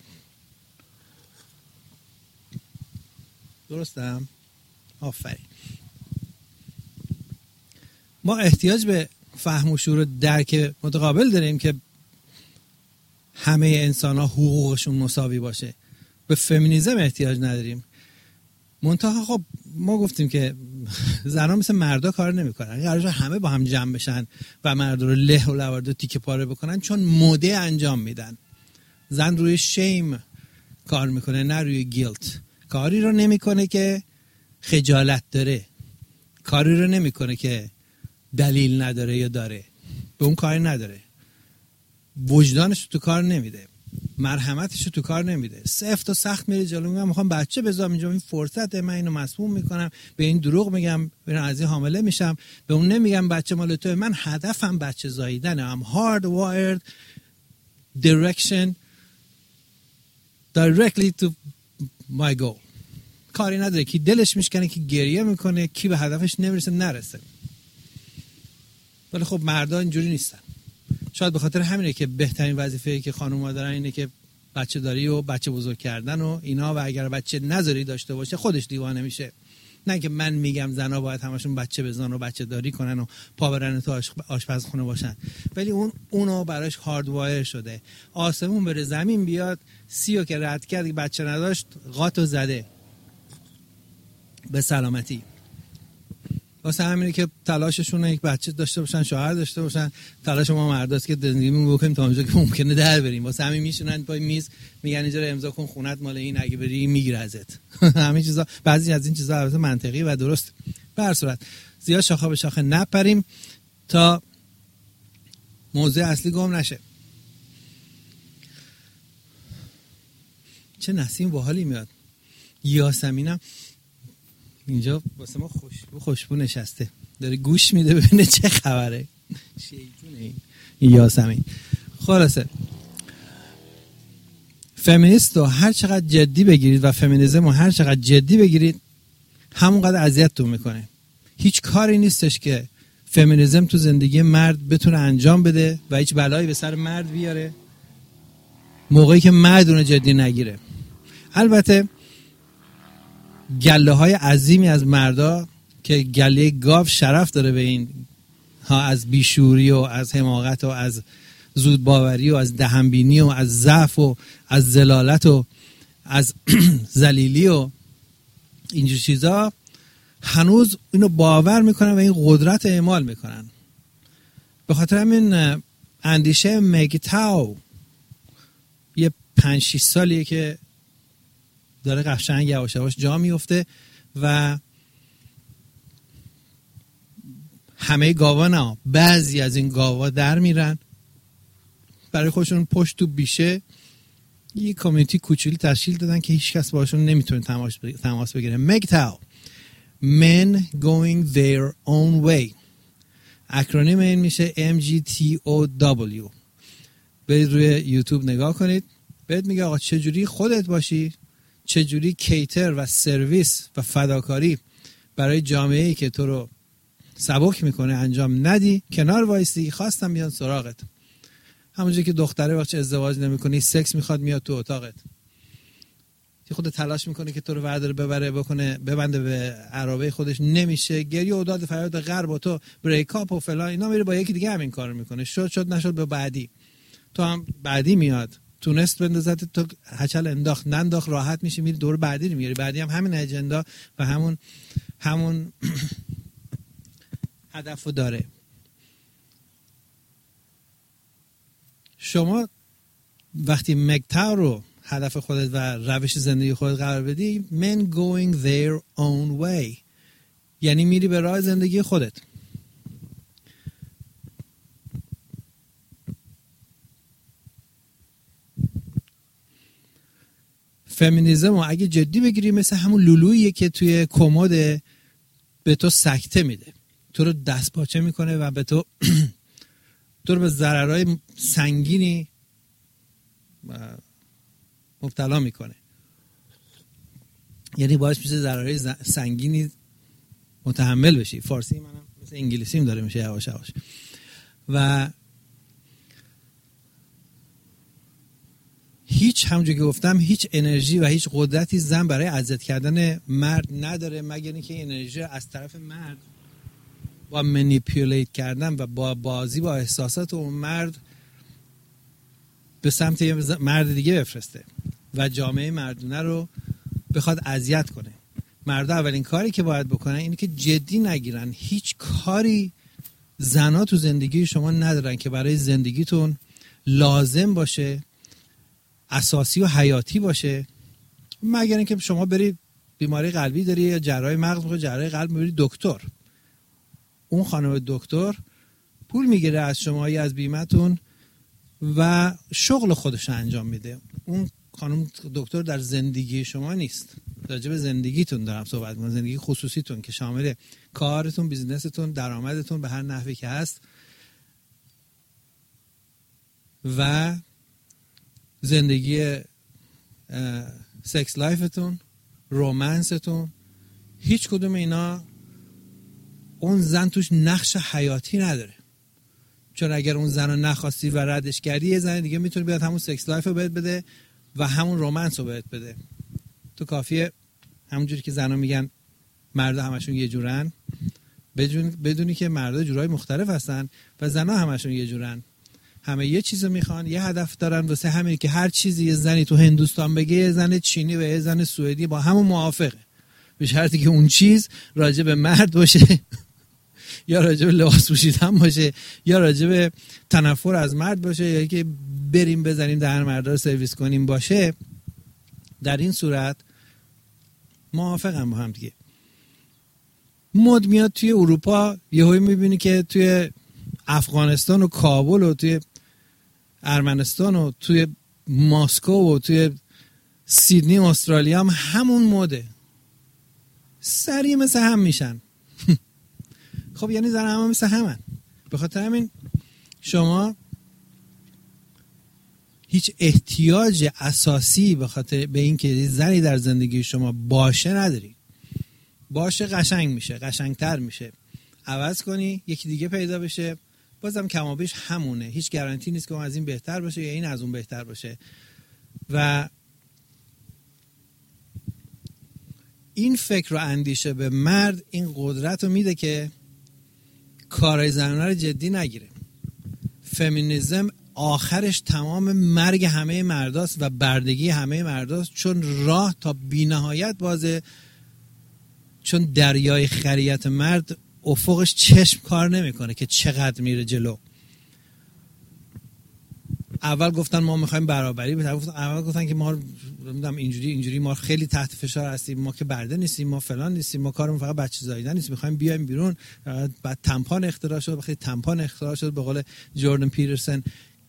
درستم؟ آفرین. ما احتیاج به فهم و شعور و درک متقابل داریم که همه انسان ها حقوقشون مساوی باشه. به فمینیسم احتیاج نداریم. منتها خب ما گفتیم که زنها مثل مردا کار نمیکنن. قراره همه با هم جمع بشن و مردا رو له و لورد و تیکه پاره بکنن چون مده انجام میدن. زن روی شیم کار میکنه نه روی گیلت. کاری رو نمیکنه که خجالت داره، کاری رو نمیکنه که دلیل نداره یا داره، به اون کاری نداره، وجدانش تو کار نمیده، مرحمتش تو کار نمیده، سفت و سخت میره جلو. میگم میخوام بچه بذارم اینجا، این فرصته، من اینو مسموم میکنم، به این دروغ میگم ببین از این حامله میشم، به اون نمیگم بچه مال توئه، من هدفم بچه زاییدنه. I'm hard wired direction directly to my goal. کاری نداره کی دلش میشکنه، کی گریه میکنه، کی به هدفش نمیرسه نرسه. ولی خب مردا اینجوری نیستن. شاید به خاطر همینه که بهترین وظیفه‌ای که خانوما دارن اینه که بچه داری و بچه بزرگ کردن و اینا، و اگر بچه نذاری داشته باشه خودش دیوانه میشه. نه که من میگم زنا باید همشون بچه بزنن و بچه داری کنن و پا برن تو آشپزخونه باشن، ولی اون اونو براش هاردوایر شده. آسمون بره زمین بیاد، سیو که رد کرد که بچه نداشت قاتو زده به سلامتی. واسه همینه که تلاششونه یک بچه داشته باشن، شوهر داشته باشن. تلاش ما مرداست که زندگیمون بکنیم تا اونجا که ممکنه در بریم. واسه همین میشونن پای میز میگن اینجا رو امضا کن، خونت مال این، اگه بری میگیره ازت. همین چیزا، بعضی از این چیزا البته منطقی و درست. به هر صورت زیاد شاخه به شاخه نپریم تا موضوع اصلی گم نشه. چه نسیم باحالی میاد. یاسمینم اینجا واسه ما خوشبو خوشبو نشسته، داره گوش میده ببینه چه خبره. شیطونه این یاسمین. خلاصه فمینیست رو هر چقدر جدی بگیرید و فمینیسم رو هر چقدر جدی بگیرید همونقدر اذیتتون میکنه. هیچ کاری نیستش که فمینیسم تو زندگی مرد بتونه انجام بده و هیچ بلایی به سر مرد بیاره موقعی که مرد اون جدی نگیره. البته گله های عظیمی از مردا که گله گاو شرف داره به این ها از بیشوری و از حماقت و از زود باوری و از دهنبینی و از ضعف و از ذلالت و از ذلیلی و اینجور چیزا هنوز اینو باور میکنن و این قدرت اعمال میکنن. به خاطر همین اندیشه مگتاو یه پنج شیش سالیه که داره قشنگ یواش یواش جا میفته و همه گاوا نه، بعضی از این گاوا در میرن برای خودشون پشت تو بیشه یه کامیونیتی کوچولی تشکیل دادن که هیچ کس باشون نمیتونه تماس بگیره. مگتاو Men Going Their Own Way، اکرونیم این میشه ام جی تی او دبلیو. برید روی یوتیوب نگاه کنید، بهت میگه آقا چجوری خودت باشی، چجوری کیتر و سرویس و فداکاری برای جامعه‌ای که تو رو سبک میکنه انجام ندی، کنار وایسی، خواستم بیان سراغت. همونجوری که دختره وقتی ازدواج نمیکنی سکس میخواد میاد تو اتاقت، که خود تلاش میکنه که تو رو ورداره ببره بکنه ببنده به عرابه خودش، نمیشه، گریه و داد فریاد غرب و تو بریکاپ و فلان اینا، میره با یکی دیگه همین کارو میکنه، شد شد نشد به بعدی، تو هم بعدی میاد تونست بندازت تو هچل انداخت ننداخت راحت میشی میری دور بعدی رو میاری، بعدی هم همین اجندا و همون همون هدفو داره. شما وقتی مگتاو رو هدف خودت و روش زندگی خودت قرار بدی، men going their own way، یعنی میری به راه زندگی خودت. فمینیسم رو اگه جدی بگیری مثل همون لولوییه که توی کمد به تو سکته میده، تو رو دست پاچه میکنه و به تو تو رو به ضررهای سنگینی مبتلا میکنه، یعنی باعث میشه ضررهای سنگینی متحمل بشی. فارسی منم مثل انگلیسیم داره میشه یواش یواش. و هیچ همونجوری که گفتم هیچ انرژی و هیچ قدرتی زن برای اذیت کردن مرد نداره، مگر اینکه این انرژی از طرف مرد با منیپولیت کردن و با بازی با احساسات اون مرد به سمت یه مرد دیگه بفرسته و جامعه مردونه رو بخواد اذیت کنه. مردا اولین کاری که باید بکنن اینه که جدی نگیرن هیچ کاری زنا تو زندگی شما ندارن که برای زندگیتون لازم باشه، اساسی و حیاتی باشه، مگر اینکه شما بری بیماری قلبی داری یا جراحی مغز میخوای جراحی قلب بری دکتر، اون خانم دکتر پول میگیره از شما یا از بیمتون و شغل خودش انجام میده. اون خانم دکتر در زندگی شما نیست، راجع به زندگیتون دارم صحبت میکنم، زندگی خصوصیتون که شامل کارتون، بیزنستون، درآمدتون به هر نحوی که هست و زندگی سکس لایفتون، رومنستون. هیچ کدوم اینا اون زن توش نقش حیاتی نداره، چون اگر اون زن رو نخواستی و ردش کردی یه زن دیگه میتونه بیاد همون سکس لایف رو بهت بده و همون رومنس رو بهت بده. تو کافیه همونجوری که زنها میگن مردا همشون یه جورن، بدونی که مردا جورای مختلف هستن و زنها همشون یه جورن، همه یه چیزو میخوان، یه هدف دارن، واسه همین که هر چیزی یه زنی تو هندوستان بگه یه زن چینی و یه زن سوئدی با همون موافقه، به شرطی که اون چیز راجع به مرد باشه یا راجع به لباس پوشیدن باشه یا راجع به تنفر از مرد باشه یا که بریم بزنیم دهن مردا رو سرویس کنیم باشه. در این صورت موافقم با هم دیگه. مد میاد توی اروپا، یهو میبینی که توی افغانستان و کابل و توی ارمنستان و توی ماسکو و توی سیدنی استرالیا هم همون مده، سریع مثل هم میشن. خب یعنی زن هم مثل همن. به خاطر همین شما هیچ احتیاج اساسی به خاطر به این که زنی در زندگی شما باشه نداری. باشه قشنگ میشه، قشنگتر میشه. عوض کنی یکی دیگه پیدا بشه، بازم کمابیش همونه. هیچ گارانتی نیست که اون از این بهتر باشه یا این از اون بهتر باشه. و این فکر و اندیشه به مرد این قدرت رو میده که کارهای زنانه رو جدی نگیره. فمینیسم آخرش تمام مرگ همه مرداست و بردگی همه مرداست، چون راه تا بی‌نهایت بازه، چون دریای خریت مرد افقش چشم کار نمیکنه که چقدر میره جلو. اول گفتن ما میخوایم برابری، اول گفتن که ما نمیدونم اینجوری اینجوری ما خیلی تحت فشار هستیم، ما که برده نیستیم، ما فلان نیستیم، ما کارمون فقط بچه زاییدن نیست، میخوایم بیایم بیرون. بعد تمپان اختراع شد، بخاطر تمپان اختراع شد، به قول جوردن پیترسن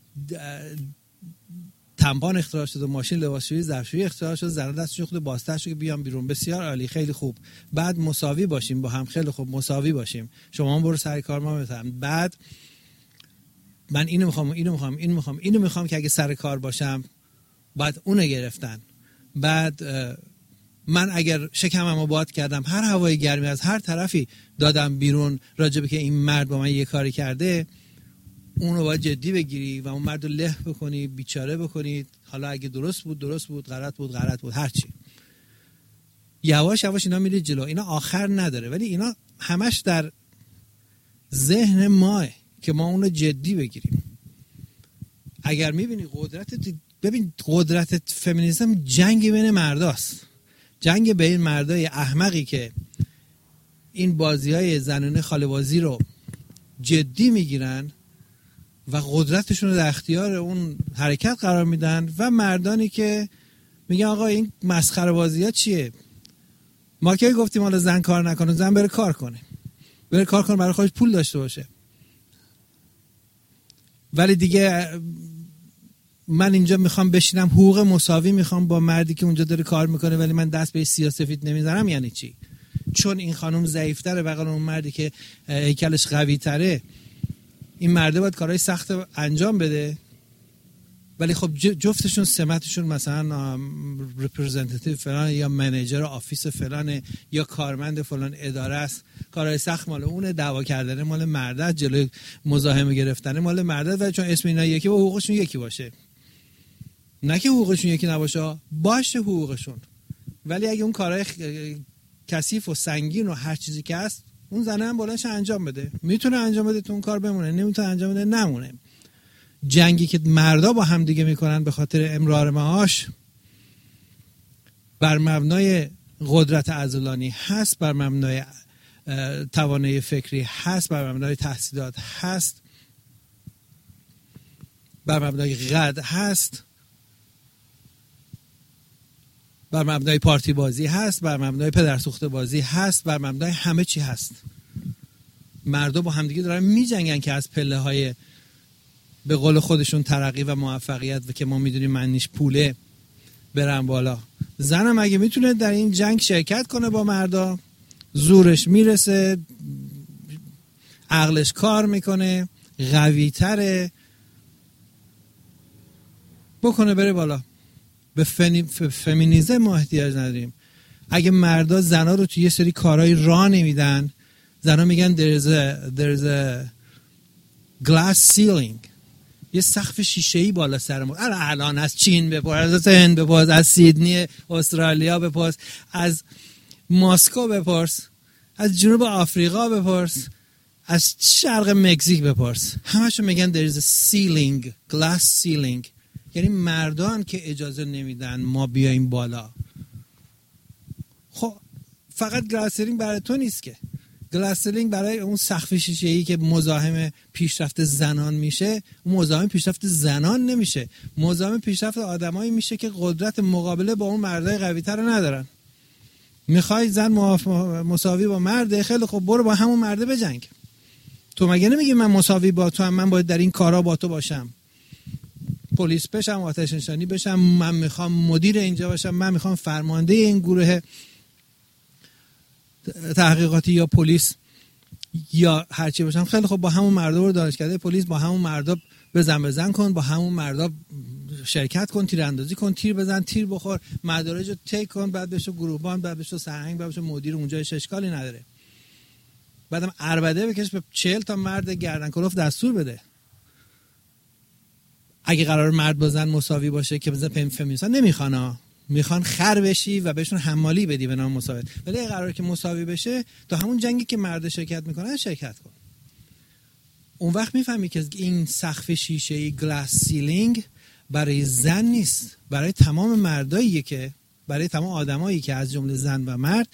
تمپان اختراع شد و ماشین لباسشویی ظرفشویی اختراع شد، زنان دستشون خود بازتر شد که بیان بیرون. بسیار عالی، خیلی خوب. بعد مساوی باشیم با هم، خیلی خوب، مساوی باشیم. شما برو سر کار ما بتم. بعد من اینو میخوام اینو میخوام اینو میخوام اینو میخوام که اگه سر کار باشم بعد اونو گرفتن. بعد من اگر شکممو باد کردم، هر هوای گرمی از هر طرفی دادم بیرون راجبه که این مرد با من یه کاری کرده، اونو باید جدی بگیری و اون مرد رو له بکنی، بیچاره بکنی. حالا اگه درست بود درست بود، غلط بود غلط بود، هرچی. یواش یواش اینا میره جلو. اینا آخر نداره، ولی اینا همش در ذهن ماه که ما اونو جدی بگیریم. اگر میبینی قدرت، ببین قدرت فمینیسم جنگ بین مرداست، جنگ بین مردای احمقی که این بازی‌های زنانه خاله‌بازی رو جدی میگیرن و قدرتشون رو در اختیار اون حرکت قرار میدن، و مردانی که میگن آقا این مسخره بازی‌ها چیه؟ ما که گفتیم حالا زن کار نکنه، زن بره کار کنه، بره کار کنه، برای خودش پول داشته باشه. ولی دیگه من اینجا میخوام بشینم حقوق مساوی میخوام با مردی که اونجا داره کار میکنه، ولی من دست به سیاه‌سفید نمیذارم. یعنی چی؟ چون این خانم ضعیف‌تره بغل اون مردی که هیکلش قوی‌تره. این مرده باید کارهای سخت انجام بده، ولی خب جفتشون سمتشون مثلا رپرزنتیتیو فلان یا منیجر آفیس فلان یا کارمند فلان اداره است. کارهای سخت مال اونه، دعوا کردن مال مرده، جلوی مزاحمه گرفتن مال مرده، ولی چون اسم اینا یکی با حقوقشون یکی باشه. نه که حقوقشون یکی نباشه، باشه حقوقشون، ولی اگه اون کارهای کثیف و سنگین و هر چیزی که هست اون زنه هم بلنش انجام بده. میتونه انجام بده تو اون کار بمونه، نمیتونه انجام بده نمونه. جنگی که مردا با هم دیگه میکنن به خاطر امرار معاش بر مبنای قدرت عضلانی هست، بر مبنای توانایی فکری هست، بر مبنای تحصیلات هست، بر مبنای قد هست، بر مبنای پارتی بازی هست، بر مبنای پدرسوخته بازی هست، بر مبنای همه چی هست. مردا با همدیگه دارن میجنگن که از پله های به قول خودشون ترقی و موفقیت و که ما میدونیم معنیش پوله برن بالا. زنم اگه میتونه در این جنگ شرکت کنه با مردا، زورش میرسه، عقلش کار میکنه، قوی تره، بکنه بره بالا. به فمینیسم ما احتیاج نداریم. اگه مردا زنا رو توی یه سری کارهای راه نمیدن، زنا میگن there is a, there is a glass ceiling، یه سقف شیشه‌ای بالا سر ما. الان از چین بپرس، از هند بپرس، از سیدنی استرالیا بپرس، از مسکو بپرس، از جنوب آفریقا بپرس، از شرق مکزیک بپرس، همشون میگن there is a ceiling، glass ceiling. یعنی مردان که اجازه نمیدن ما بیایم بالا. خب فقط گلاسرینگ برای تو نیست که، گلاسرینگ برای اون سقف شیشه‌ای که مزاحم پیشرفت زنان میشه، اون مزاحم پیشرفت زنان نمیشه، مزاحم پیشرفت آدمایی میشه که قدرت مقابله با اون مردای قوی‌تر رو ندارن. میخوای زن مساوی با مرده، خیلی خب برو با همون مرده بجنگ. تو مگه نمیگی من مساوی با تو هم، من باید در این کارا با تو باشم، پلیس بشم، آتش نشانی بشم، من میخوام مدیر اینجا باشم، من میخوام فرمانده این گروه تحقیقاتی یا پلیس یا هرچی باشم. خیلی خب با همون مردا برو دانشکده پلیس، با همون مردا بزن بزن کن، با همون مردا شرکت کن، تیراندازی کن، تیر بزن، تیر بخور، مدارج رو تیک کن، بعد بشو گروهبان، بعد بشو سرهنگ، بعد بشو مدیر. اونجا هیچ اشکالی نداره. بعدم عربده بکش به چهل تا مرد گردن کلفت دستور بده. اگه قرار مرد بازن مساوی باشه که بزن فمینیست‌ها نمیخوان، میخوان خر بشی و بهشون حمالی بدی به نام مساوی. ولی اگه قراره که مساوی بشه، تو همون جنگی که مرد شرکت میکنن شرکت کن. اون وقت میفهمی که این سقف شیشه‌ای گلاس سیلینگ برای زن نیست، برای تمام مرداییه، که برای تمام آدمایی که از جمله زن و مرد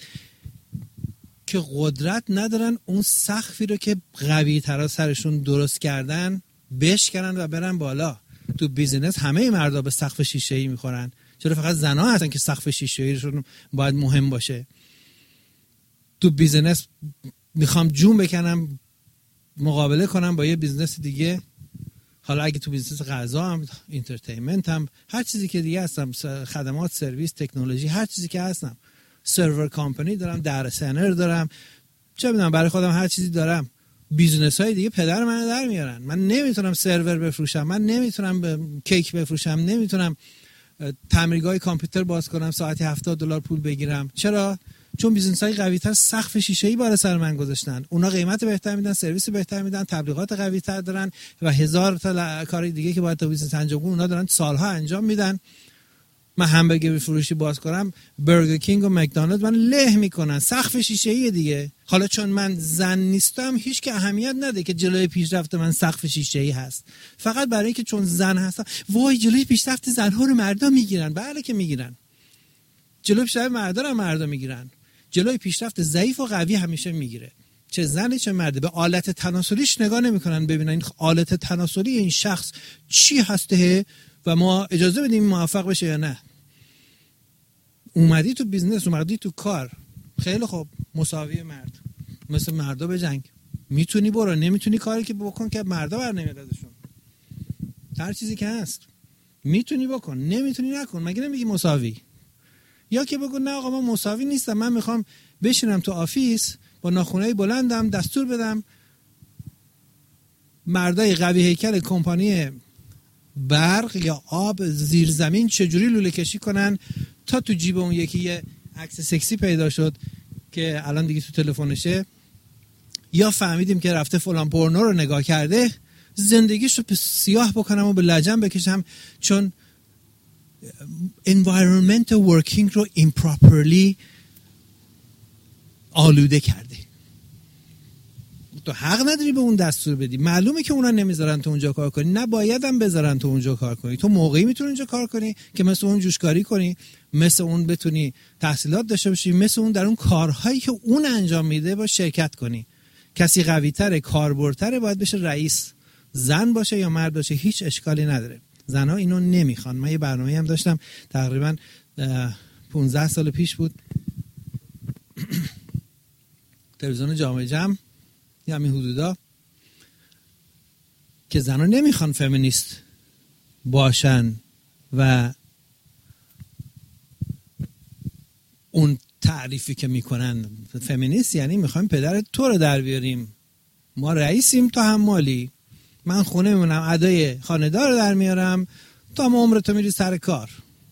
که قدرت ندارن اون سقفی رو که قوی تر سرشون درست کردن بشکنن و برن بالا. تو بیزینس همه مردا به سقف شیشه‌ای میخورن، چرا فقط زنها هستن که سقف شیشه‌ایشون باید مهم باشه؟ تو بیزینس میخوام جون بکنم مقابله کنم با یه بیزنس دیگه، حالا اگه تو بیزنس غذا هم، اینترتینمنت هم، هر چیزی که دیگه هستم، خدمات، سرویس، تکنولوژی، هر چیزی که هستم، سرور کامپانی دارم، در سنر دارم، چه میدونم برای خودم هر چیزی دارم. بیزنس های دیگه پدر من در میارن. من نمیتونم سرور بفروشم، من نمیتونم کیک بفروشم، نمیتونم تعمیرگاه کامپیوتر باز کنم ساعتی هفتاد دلار پول بگیرم. چرا؟ چون بیزنس های قوی تر سقف شیشه‌ای بالا سر من گذاشتن. اونا قیمت بهتر میدن، سرویس بهتر میدن، تبلیغات قوی تر دارن و هزار تا کار دیگه که باید تو بیزنس انجام کنن اونا دارن سالها انجام میدن. من همبرگر فروشی باز کنم، برگر کینگ و مکدونالد من له میکنن، سقف شیشه‌ای دیگه. حالا چون من زن نیستم هیچ که اهمیت نده که جلوی پیشرفت من سقف شیشه‌ای هست، فقط برای اینکه چون زن هستم وای جلوی پیشرفت زنها رو مردا میگیرن. بله که میگیرن، جلوی پیشرفت مردا رو مردا میگیرن، جلوی پیشرفت ضعیف و قوی همیشه میگیره، چه زنی چه مرده. به آلت تناسلیش نگاه نمیکنن ببینن این آلت تناسلی این شخص چی هسته و ما اجازه بدیم موفق بشه یا نه. اومدی تو بیزنس، اومدی تو کار، خیلی خوب، مساوی مرد، مثل مردا به جنگ. میتونی برو، نمیتونی کاری که بکن که مردا بر نمیاد ازشون. هر چیزی که هست میتونی بکن، نمیتونی نکن. مگه نمیگی مساوی؟ یا که بگو نه آقا من مساوی نیستم، من میخوام بشینم تو آفیس با ناخنای بلندم دستور بدم مردای قوی هیکل کمپانی برق یا آب زیرزمین چجوری لوله کشی کنن تا تو جیب اون یکی یه عکس سکسی پیدا شد که الان دیگه تو تلفنشه، یا فهمیدیم که رفته فلان پورنو رو نگاه کرده، زندگیش رو سیاه بکنم و به لجن بکشم چون environment working رو improperly آلوده کرده. تو حق نداری به اون دستور بدی. معلومه که اونا نمیذارن تو اونجا کار کنی، نه باید هم بذارن تو اونجا کار کنی. تو موقعی میتونی اونجا کار کنی که مثل اون جوشکاری کنی، مثل اون بتونی تحصیلات داشته باشی، مثل اون در اون کارهایی که اون انجام میده با شرکت کنی. کسی قوی تره، کاربردتره، باید بشه رئیس، زن باشه یا مرد باشه هیچ اشکالی نداره. زنها اینو نمیخوان. من یه برنامه‌ای هم داشتم تقریبا پانزده سال پیش بود، تلویزیون جامعه جمع یا همین حدودا، که زنها نمیخوان فمینیست باشن و اون تعریفی که میکنن فمینیست یعنی میخوایم پدر تو رو در بیاریم، ما رئیسیم تو حمالی، من خونه میمونم ادای خانه‌دار رو در میارم تا ما عمر تو میری سر کار.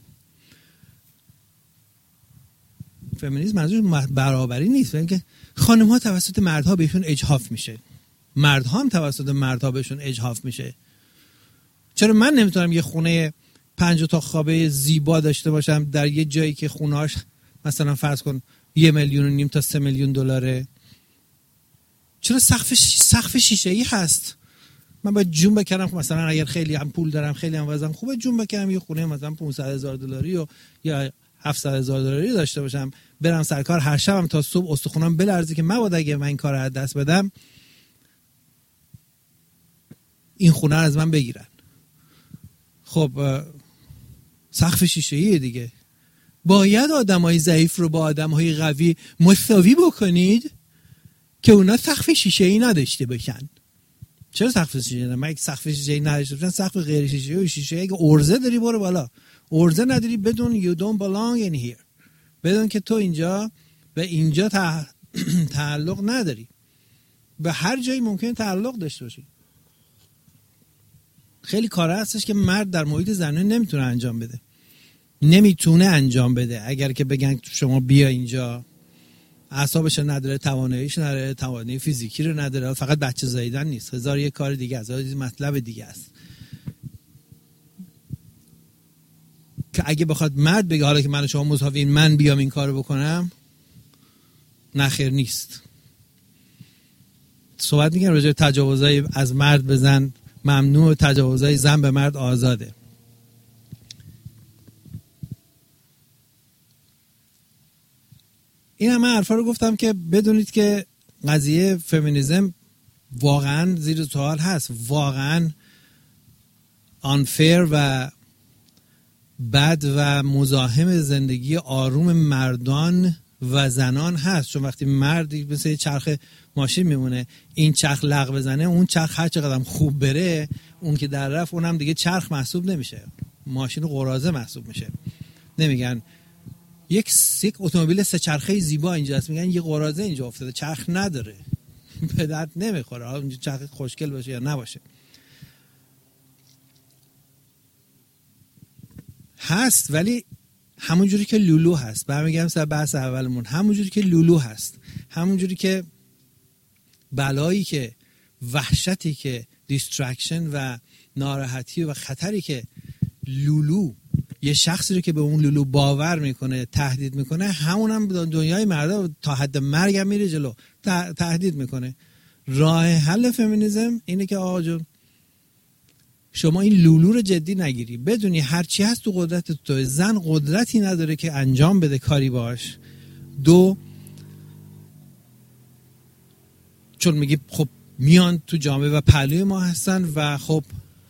فمینیسم منظور برابری نیست، اینکه خانم‌ها توسط مردها بهشون اجحاف میشه، مردها هم توسط مردها بهشون اجحاف میشه. چرا من نمیتونم یه خونه پنج تا خوابه زیبا داشته باشم در یه جایی که خونه‌اش مثلا فرض کن یه میلیون و نیم تا سه میلیون دلاره؟ چرا سقف سقف شیشه‌ای هست؟ من باید جون بکنم مثلا اگر خیلی هم پول دارم، خیلی هم وضعم خوبه، جون بکنم یه خونه مثلا پانصد هزار دلاری و یا هفتصد هزار دلاری داشته باشم، برم سرکار هر شبم تا صبح استخونام بلرزه که مبادا اگه من این کار رو از دست بدم این خونه از من بگیرن. خب سقف شیشه‌ای دیگه. باید آدمای ضعیف رو با آدمای قوی مساوی بکنید که اونا سقف شیشه‌ای نداشته باشن. چرا سقف شیشه‌ای نه؟ من سقف شیشه‌ای نداشته باشن، سقف غیر شیشه‌ای و شیشه‌ای اگه ارزه داری برو بالا، ارزه نداری بدون you don't belong in here، بدون که تو اینجا به اینجا تعلق نداری. به هر جایی ممکن تعلق داشته باشی. خیلی کارا هستش که مرد در محیط زنانه نمیتونه انجام بده، نمیتونه انجام بده. اگر که بگن شما بیا اینجا، اعصابش نداره، تواناییش نداره، توانایی فیزیکی رو نداره، فقط بچه زاییدن نیست، هزار یک کار دیگه است، هزار مطلب دیگه است که اگه بخواد مرد بگه حالا که من و شما مساوییم من بیام این کارو بکنم، نه خیر نیست. صحبت میگن راجع به تجاوزای از مرد به زن ممنوع، تجاوزای زن به مرد آزاده. این همه حرفا رو گفتم که بدونید که قضیه فمینیسم واقعا زیر سوال هست، واقعا unfair و بد و مزاحم زندگی آروم مردان و زنان هست. چون وقتی مردی مثل چرخ ماشین میمونه، این چرخ لغ بزنه، اون چرخ هر چقدر خوب بره، اون که در رفت اونم دیگه چرخ محسوب نمیشه، ماشین قراضه محسوب میشه. نمیگن یک یک اتومبیل سه چرخه زیبا اینجاست، میگن یه قراضه اینجا افتاده، چرخ نداره، به درد نمیخوره، حالا اونجا چرخ خوشگل باشه یا نباشه. هست ولی همونجوری که لولو هست، برمیگردم سر بحث اولمون، همونجوری که لولو هست، همونجوری که بلایی که وحشتی که دیسترکشن و ناراحتی و خطری که لولو یه شخصی رو که به اون لولو باور میکنه تهدید میکنه، همون هم دنیای مردا تا حد مرگ هم میره جلو تهدید میکنه. راه حل فمینیسم اینه که آقا جون شما این لولو رو جدی نگیری، بدونی هرچی هست تو قدرت تو، زن قدرتی نداره که انجام بده کاری باش. دو، چون میگی خب میان تو جامعه و پهلوی ما هستن و خب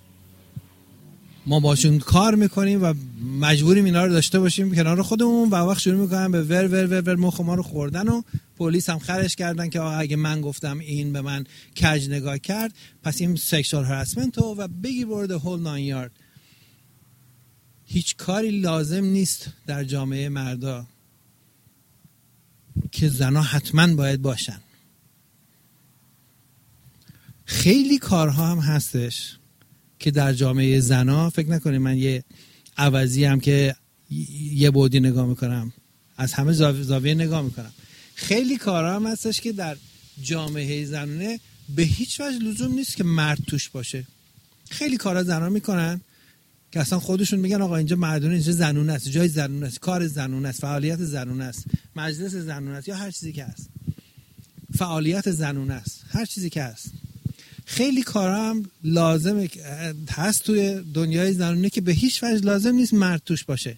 ما باشون کار میکنیم و مجبوریم اینا رو داشته باشیم کنار خودمون، و وقت شروع میکنن به ور ور ور ور مخ ما رو خوردن و پلیس هم خرش کردن که آقا اگه من گفتم این به من کج نگاه کرد پس این سکشوال هراسمنت و بگی برد هول ناین یارد. هیچ کاری لازم نیست در جامعه مردا که زنا حتما باید باشن. خیلی کارها هم هستش که در جامعه زنا فکر نکنید من یه عوضی هم که یه بعدی نگاه میکنم، از همه زاویه نگاه میکنم. خیلی کارها هم هستش که در جامعه زنانه به هیچ وجه لزوم نیست که مرد توش باشه. خیلی کارها زنان میکنن که اصلا خودشون میگن آقا اینجا مردونه، اینجا زنونه است، جای زنونه است، کار زنونه است، فعالیت زنونه است، مجلس زنونه است، یا هر چیزی که هست، فعالیت زنونه است، هر چیزی که هست. خیلی کارا هم لازم هست توی دنیای زنانه که به هیچ وجه لازم نیست مرد توش باشه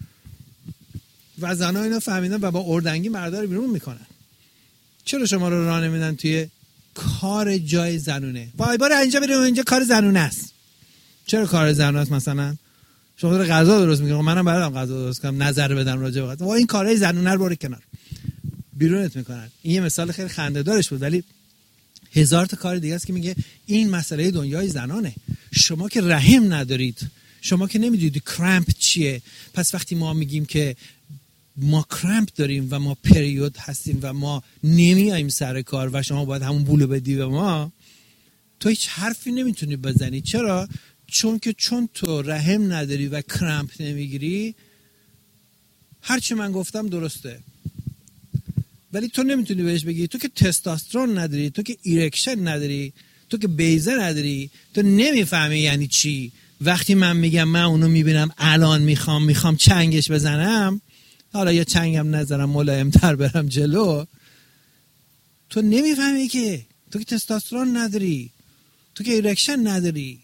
و زنها اینو فهمیدن و با اردنگی مردا رو بیرون میکنن. چرا شما رو راه نمیدن توی کار جای زنونه؟ وای باره اینجا بریم اینجا کار زنونه است. چرا کار زنونه است؟ مثلا شما داره غذا درست میکنی، منم برام غذا درست کنم، نظر بدم راجع به غذا، وای این کارهای زنونه رو برو کنار، بیرونت میکنن. این یه مثال خیلی خنده دارش بود، ولی هزار تا کار دیگه است که میگه این مسئله دنیای زنانه. شما که رحم ندارید، شما که نمیدونید کرامپ چیه، پس وقتی ما میگیم که ما کرامپ داریم و ما پریود هستیم و ما نمیاییم سر کار و شما باید همون بولو بدی به ما، تو هیچ حرفی نمیتونی بزنی. چرا؟ چون که چون تو رحم نداری و کرامپ نمیگیری، هرچی من گفتم درسته، ولی تو نمیتونی بهش بگی تو که تستوسترون نداری، تو که ایرکشن نداری، تو که بیزه نداری، تو نمیفهمی یعنی چی. وقتی من میگم من اونو میبینم الان میخوام میخوام چنگش بزنم، حالا یا چنگم نزنم ملایم‌تر برم جلو، تو نمیفهمی که تو که تستوسترون نداری، تو که ایرکشن نداری،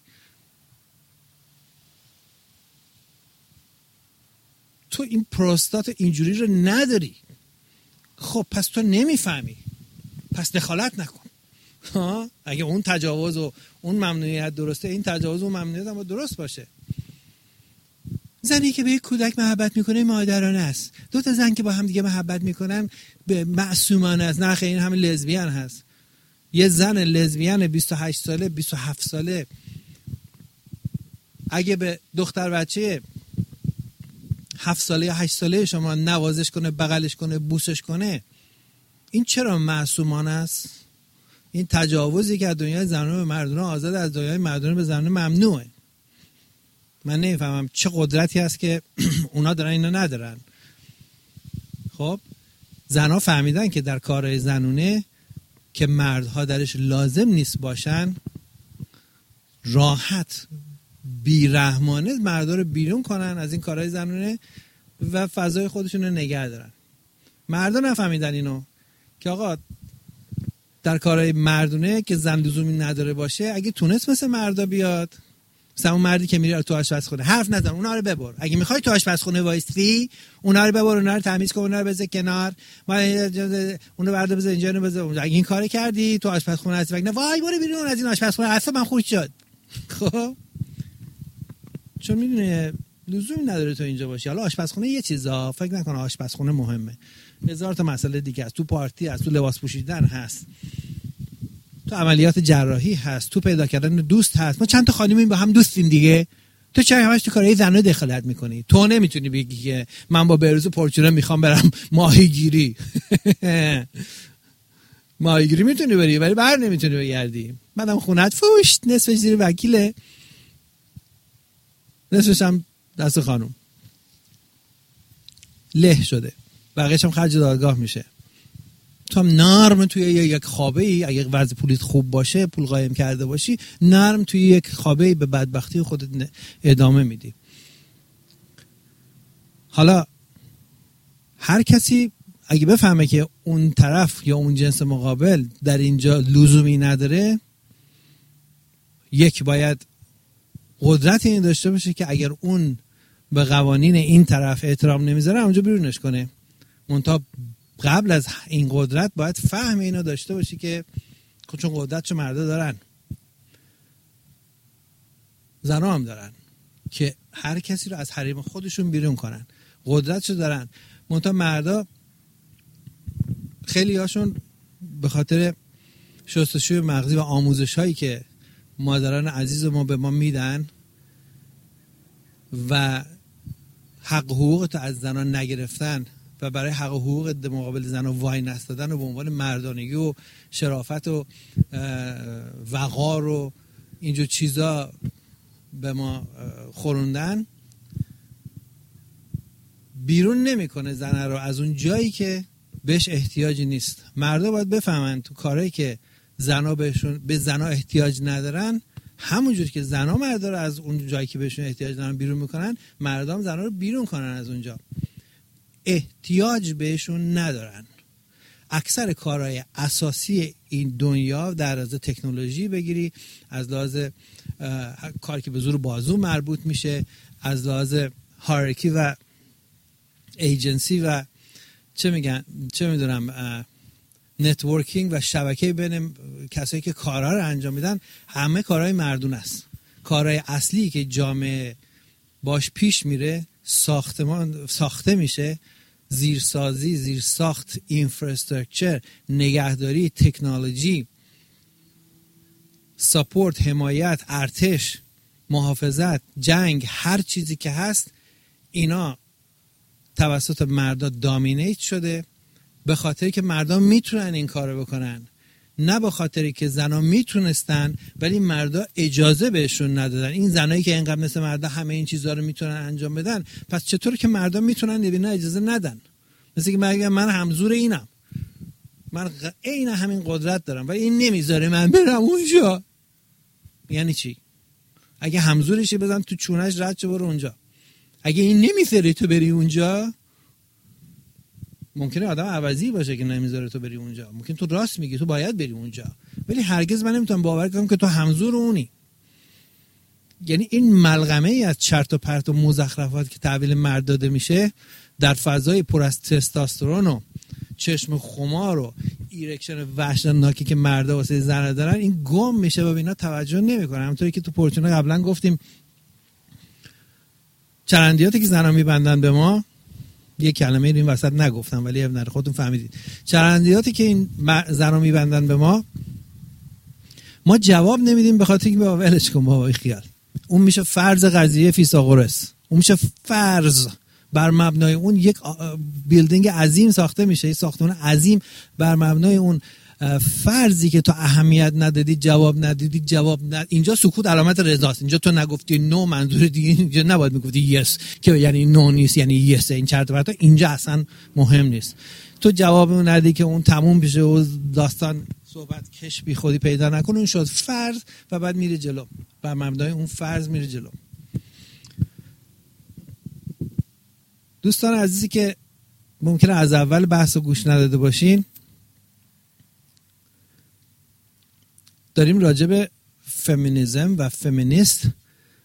تو این پروستات اینجوری رو نداری. خب پس تو نمیفهمی، پس دخالت نکن. ها اگه اون تجاوز و اون ممنوعیت درسته، این تجاوز و اون ممنوعیت هم درست باشه. زنی که به یک کودک محبت میکنه مادرانه است. دو تا زن که با هم دیگه محبت میکنن به معصومانه است. نه خیر، این همه لزبیان هست. یه زن لزبیان بیست و هشت ساله بیست و هفت ساله اگه به دختر بچه هفت ساله یا هشت ساله شما نوازش کنه، بغلش کنه، بوسش کنه، این چرا معصومانه است؟ این تجاوزی که از دنیای زنانه به مردانه آزاد، از دنیای مردانه به زنانه ممنوعه. من نمیفهمم چه قدرتی هست که اونا دارن اینا ندارن. خب زنها فهمیدن که در کارهای زنونه که مردها درش لازم نیست باشن، راحت بیرحمانه مردها رو بیرون کنن از این کارهای زنونه و فضای خودشون رو نگه دارن. مردها نفهمیدن اینو که آقا در کارهای مردونه که زن لزومی نداره باشه، اگه تونست مثل مردا بیاد، مثلا اون مردی که میره تو آشپزخونه حرف نزن، اونا رو ببر. اگه میخوای تو آشپزخونه وایسی، اونا رو ببر، اونا رو تمیز کن، اونا رو بذار کنار، ما اونو بردا بذار اینجا، اونو بذار اونجا. اگه این کارو کردی تو آشپزخونه هستی، وگرنه وای برو بیرون از این آشپزخونه، اصلا من خوش شد. خب چون میدونه لزومی نداره تو اینجا باشی. حالا آشپزخونه یه چیزا، فکر نکن آشپزخونه مهمه، هزار تا مسئله دیگه است. تو پارتی هست، تو لباس پوشیدن هست، تو عملیات جراحی هست، تو پیدا کردن دوست هست. ما چند تا خانمیم با هم دوستیم دیگه. تو چرا همش تو کارهای زنانه دخالت میکنی؟ تو نمیتونی بگی که من با بهروز پرچونه میخوام برم ماهیگیری. ماهیگیری میتونی بری ولی بر نمیتونی بگردی. بعدم خونت فوشت، نصفش زیر وکیله، نصفش هم دست خانم له شده، بقیه‌اش هم خرج دادگاه میشه. تو هم نرم توی یک خوابه ای، اگه وضع پولیت خوب باشه، پول قایم کرده باشی، نرم توی یک خوابه ای به بدبختی خودت ادامه میدی. حالا هر کسی اگه بفهمه که اون طرف یا اون جنس مقابل در اینجا لزومی نداره، یک باید قدرت این داشته باشه که اگر اون به قوانین این طرف احترام نمیذاره اونجا بیرونش کنه. منتها قبل از این قدرت باید فهم اینو داشته باشی که چون قدرتشو مردا دارن، زنا هم دارن که هر کسی رو از حریم خودشون بیرون کنن، قدرتشو دارن. منتها مردا خیلی هاشون به خاطر شستشوی مغزی و آموزش هایی که مادران عزیز ما به ما میدن و حق حقوقت از زنان نگرفتن و برای حق حقوق مقابل زنان وای نستادن و به عنوان مردانگی و شرافت و وقار و اینجور چیزا به ما خوروندن، بیرون نمیکنه زن رو از اون جایی که بهش احتیاجی نیست. مردا باید بفهمن تو کارهایی که زنا بهشون به زنا احتیاج ندارن، همونجور که زنا مردا رو از اون جایی که بهشون احتیاج دارن بیرون میکنن، مردا هم زنا رو بیرون کنن از اونجا. احتیاج بهشون ندارن. اکثر کارهای اساسی این دنیا در لحاظ تکنولوژی بگیری، از لحاظ کاری که به زور بازو مربوط میشه، از لحاظ هایرارکی و ایجنسی و چه میگن چه میدونم نتورکینگ و شبکه بین کسایی که کارها رو انجام میدن، همه کارهای مردون است. کارهای اصلی که جامعه باش پیش میره، ساختمان ساخته میشه، زیرسازی، زیرساخت، اینفراستراکچر، نگهداری، تکنولوژی، ساپورت، حمایت، ارتش، محافظت، جنگ، هر چیزی که هست اینا توسط مردا دامینیت شده، به خاطری که مردا میتونن این کارو بکنن، نه به خاطری که زنا میتونستن ولی مردا اجازه بهشون ندادن. این زنایی که اینقدر مثل مردا همه این چیزا رو میتونن انجام بدن، پس چطور که مردا میتونن نه اجازه ندن؟ مثل که من من همزور اینم، من عین همین قدرت دارم ولی این نمیذاره من برم اونجا. یعنی چی؟ اگه همزورشی بزن تو چونش رد چه برو اونجا. اگه این نمیذاره تو بری اونجا، ممکنه آدم عوضی باشه که نمیذاره تو بری اونجا، ممکن تو راست میگی تو باید بری اونجا، ولی هرگز من نمیتونم باور کنم که تو همزور اونی. یعنی این ملغمه ای از چرت و پرت و مزخرفات که تحویل مرد داده میشه در فضای پر از تستوسترون و چشم خمار و ایرکشن وحشتناکی که مردا واسه زن دارن، این گم میشه و به اینا توجه نمیکنه. همونطوری که تو پورچونا قبلا گفتیم، چرندیاتی که زنا میبندن به ما، یه کلمه این وسط نگفتم ولی ابن خودتون فهمیدید، چرندیاتی که این زنا میبندن به ما، ما جواب نمیدیم به خاطر اینکه بابا ولش کن بابا خیال. اون میشه فرض قضیه فیثاغورس، اون میشه فرض، بر مبنای اون یک بیلدینگ عظیم ساخته میشه، یک ساختمان عظیم بر مبنای اون فرضی که تو اهمیت ندادی، جواب ندادی، جواب ند... اینجا سکوت علامت رضاست. اینجا تو نگفتی نو، منظور دیگه اینجا نباید میگفتی یس که یعنی نو نیست، یعنی یس. این چرت و پرتا اینجا اصلا مهم نیست. تو جواب ندی که اون تموم بشه و داستان صحبت کش بی خودی پیدا نکنه، اون شد فرض و بعد میره جلو، بر مبنای اون فرض میره جلو. دوستان عزیزی که ممکنه از اول بحث رو گوش نداده باشین، داریم راجع به فمینیسم و فمینیست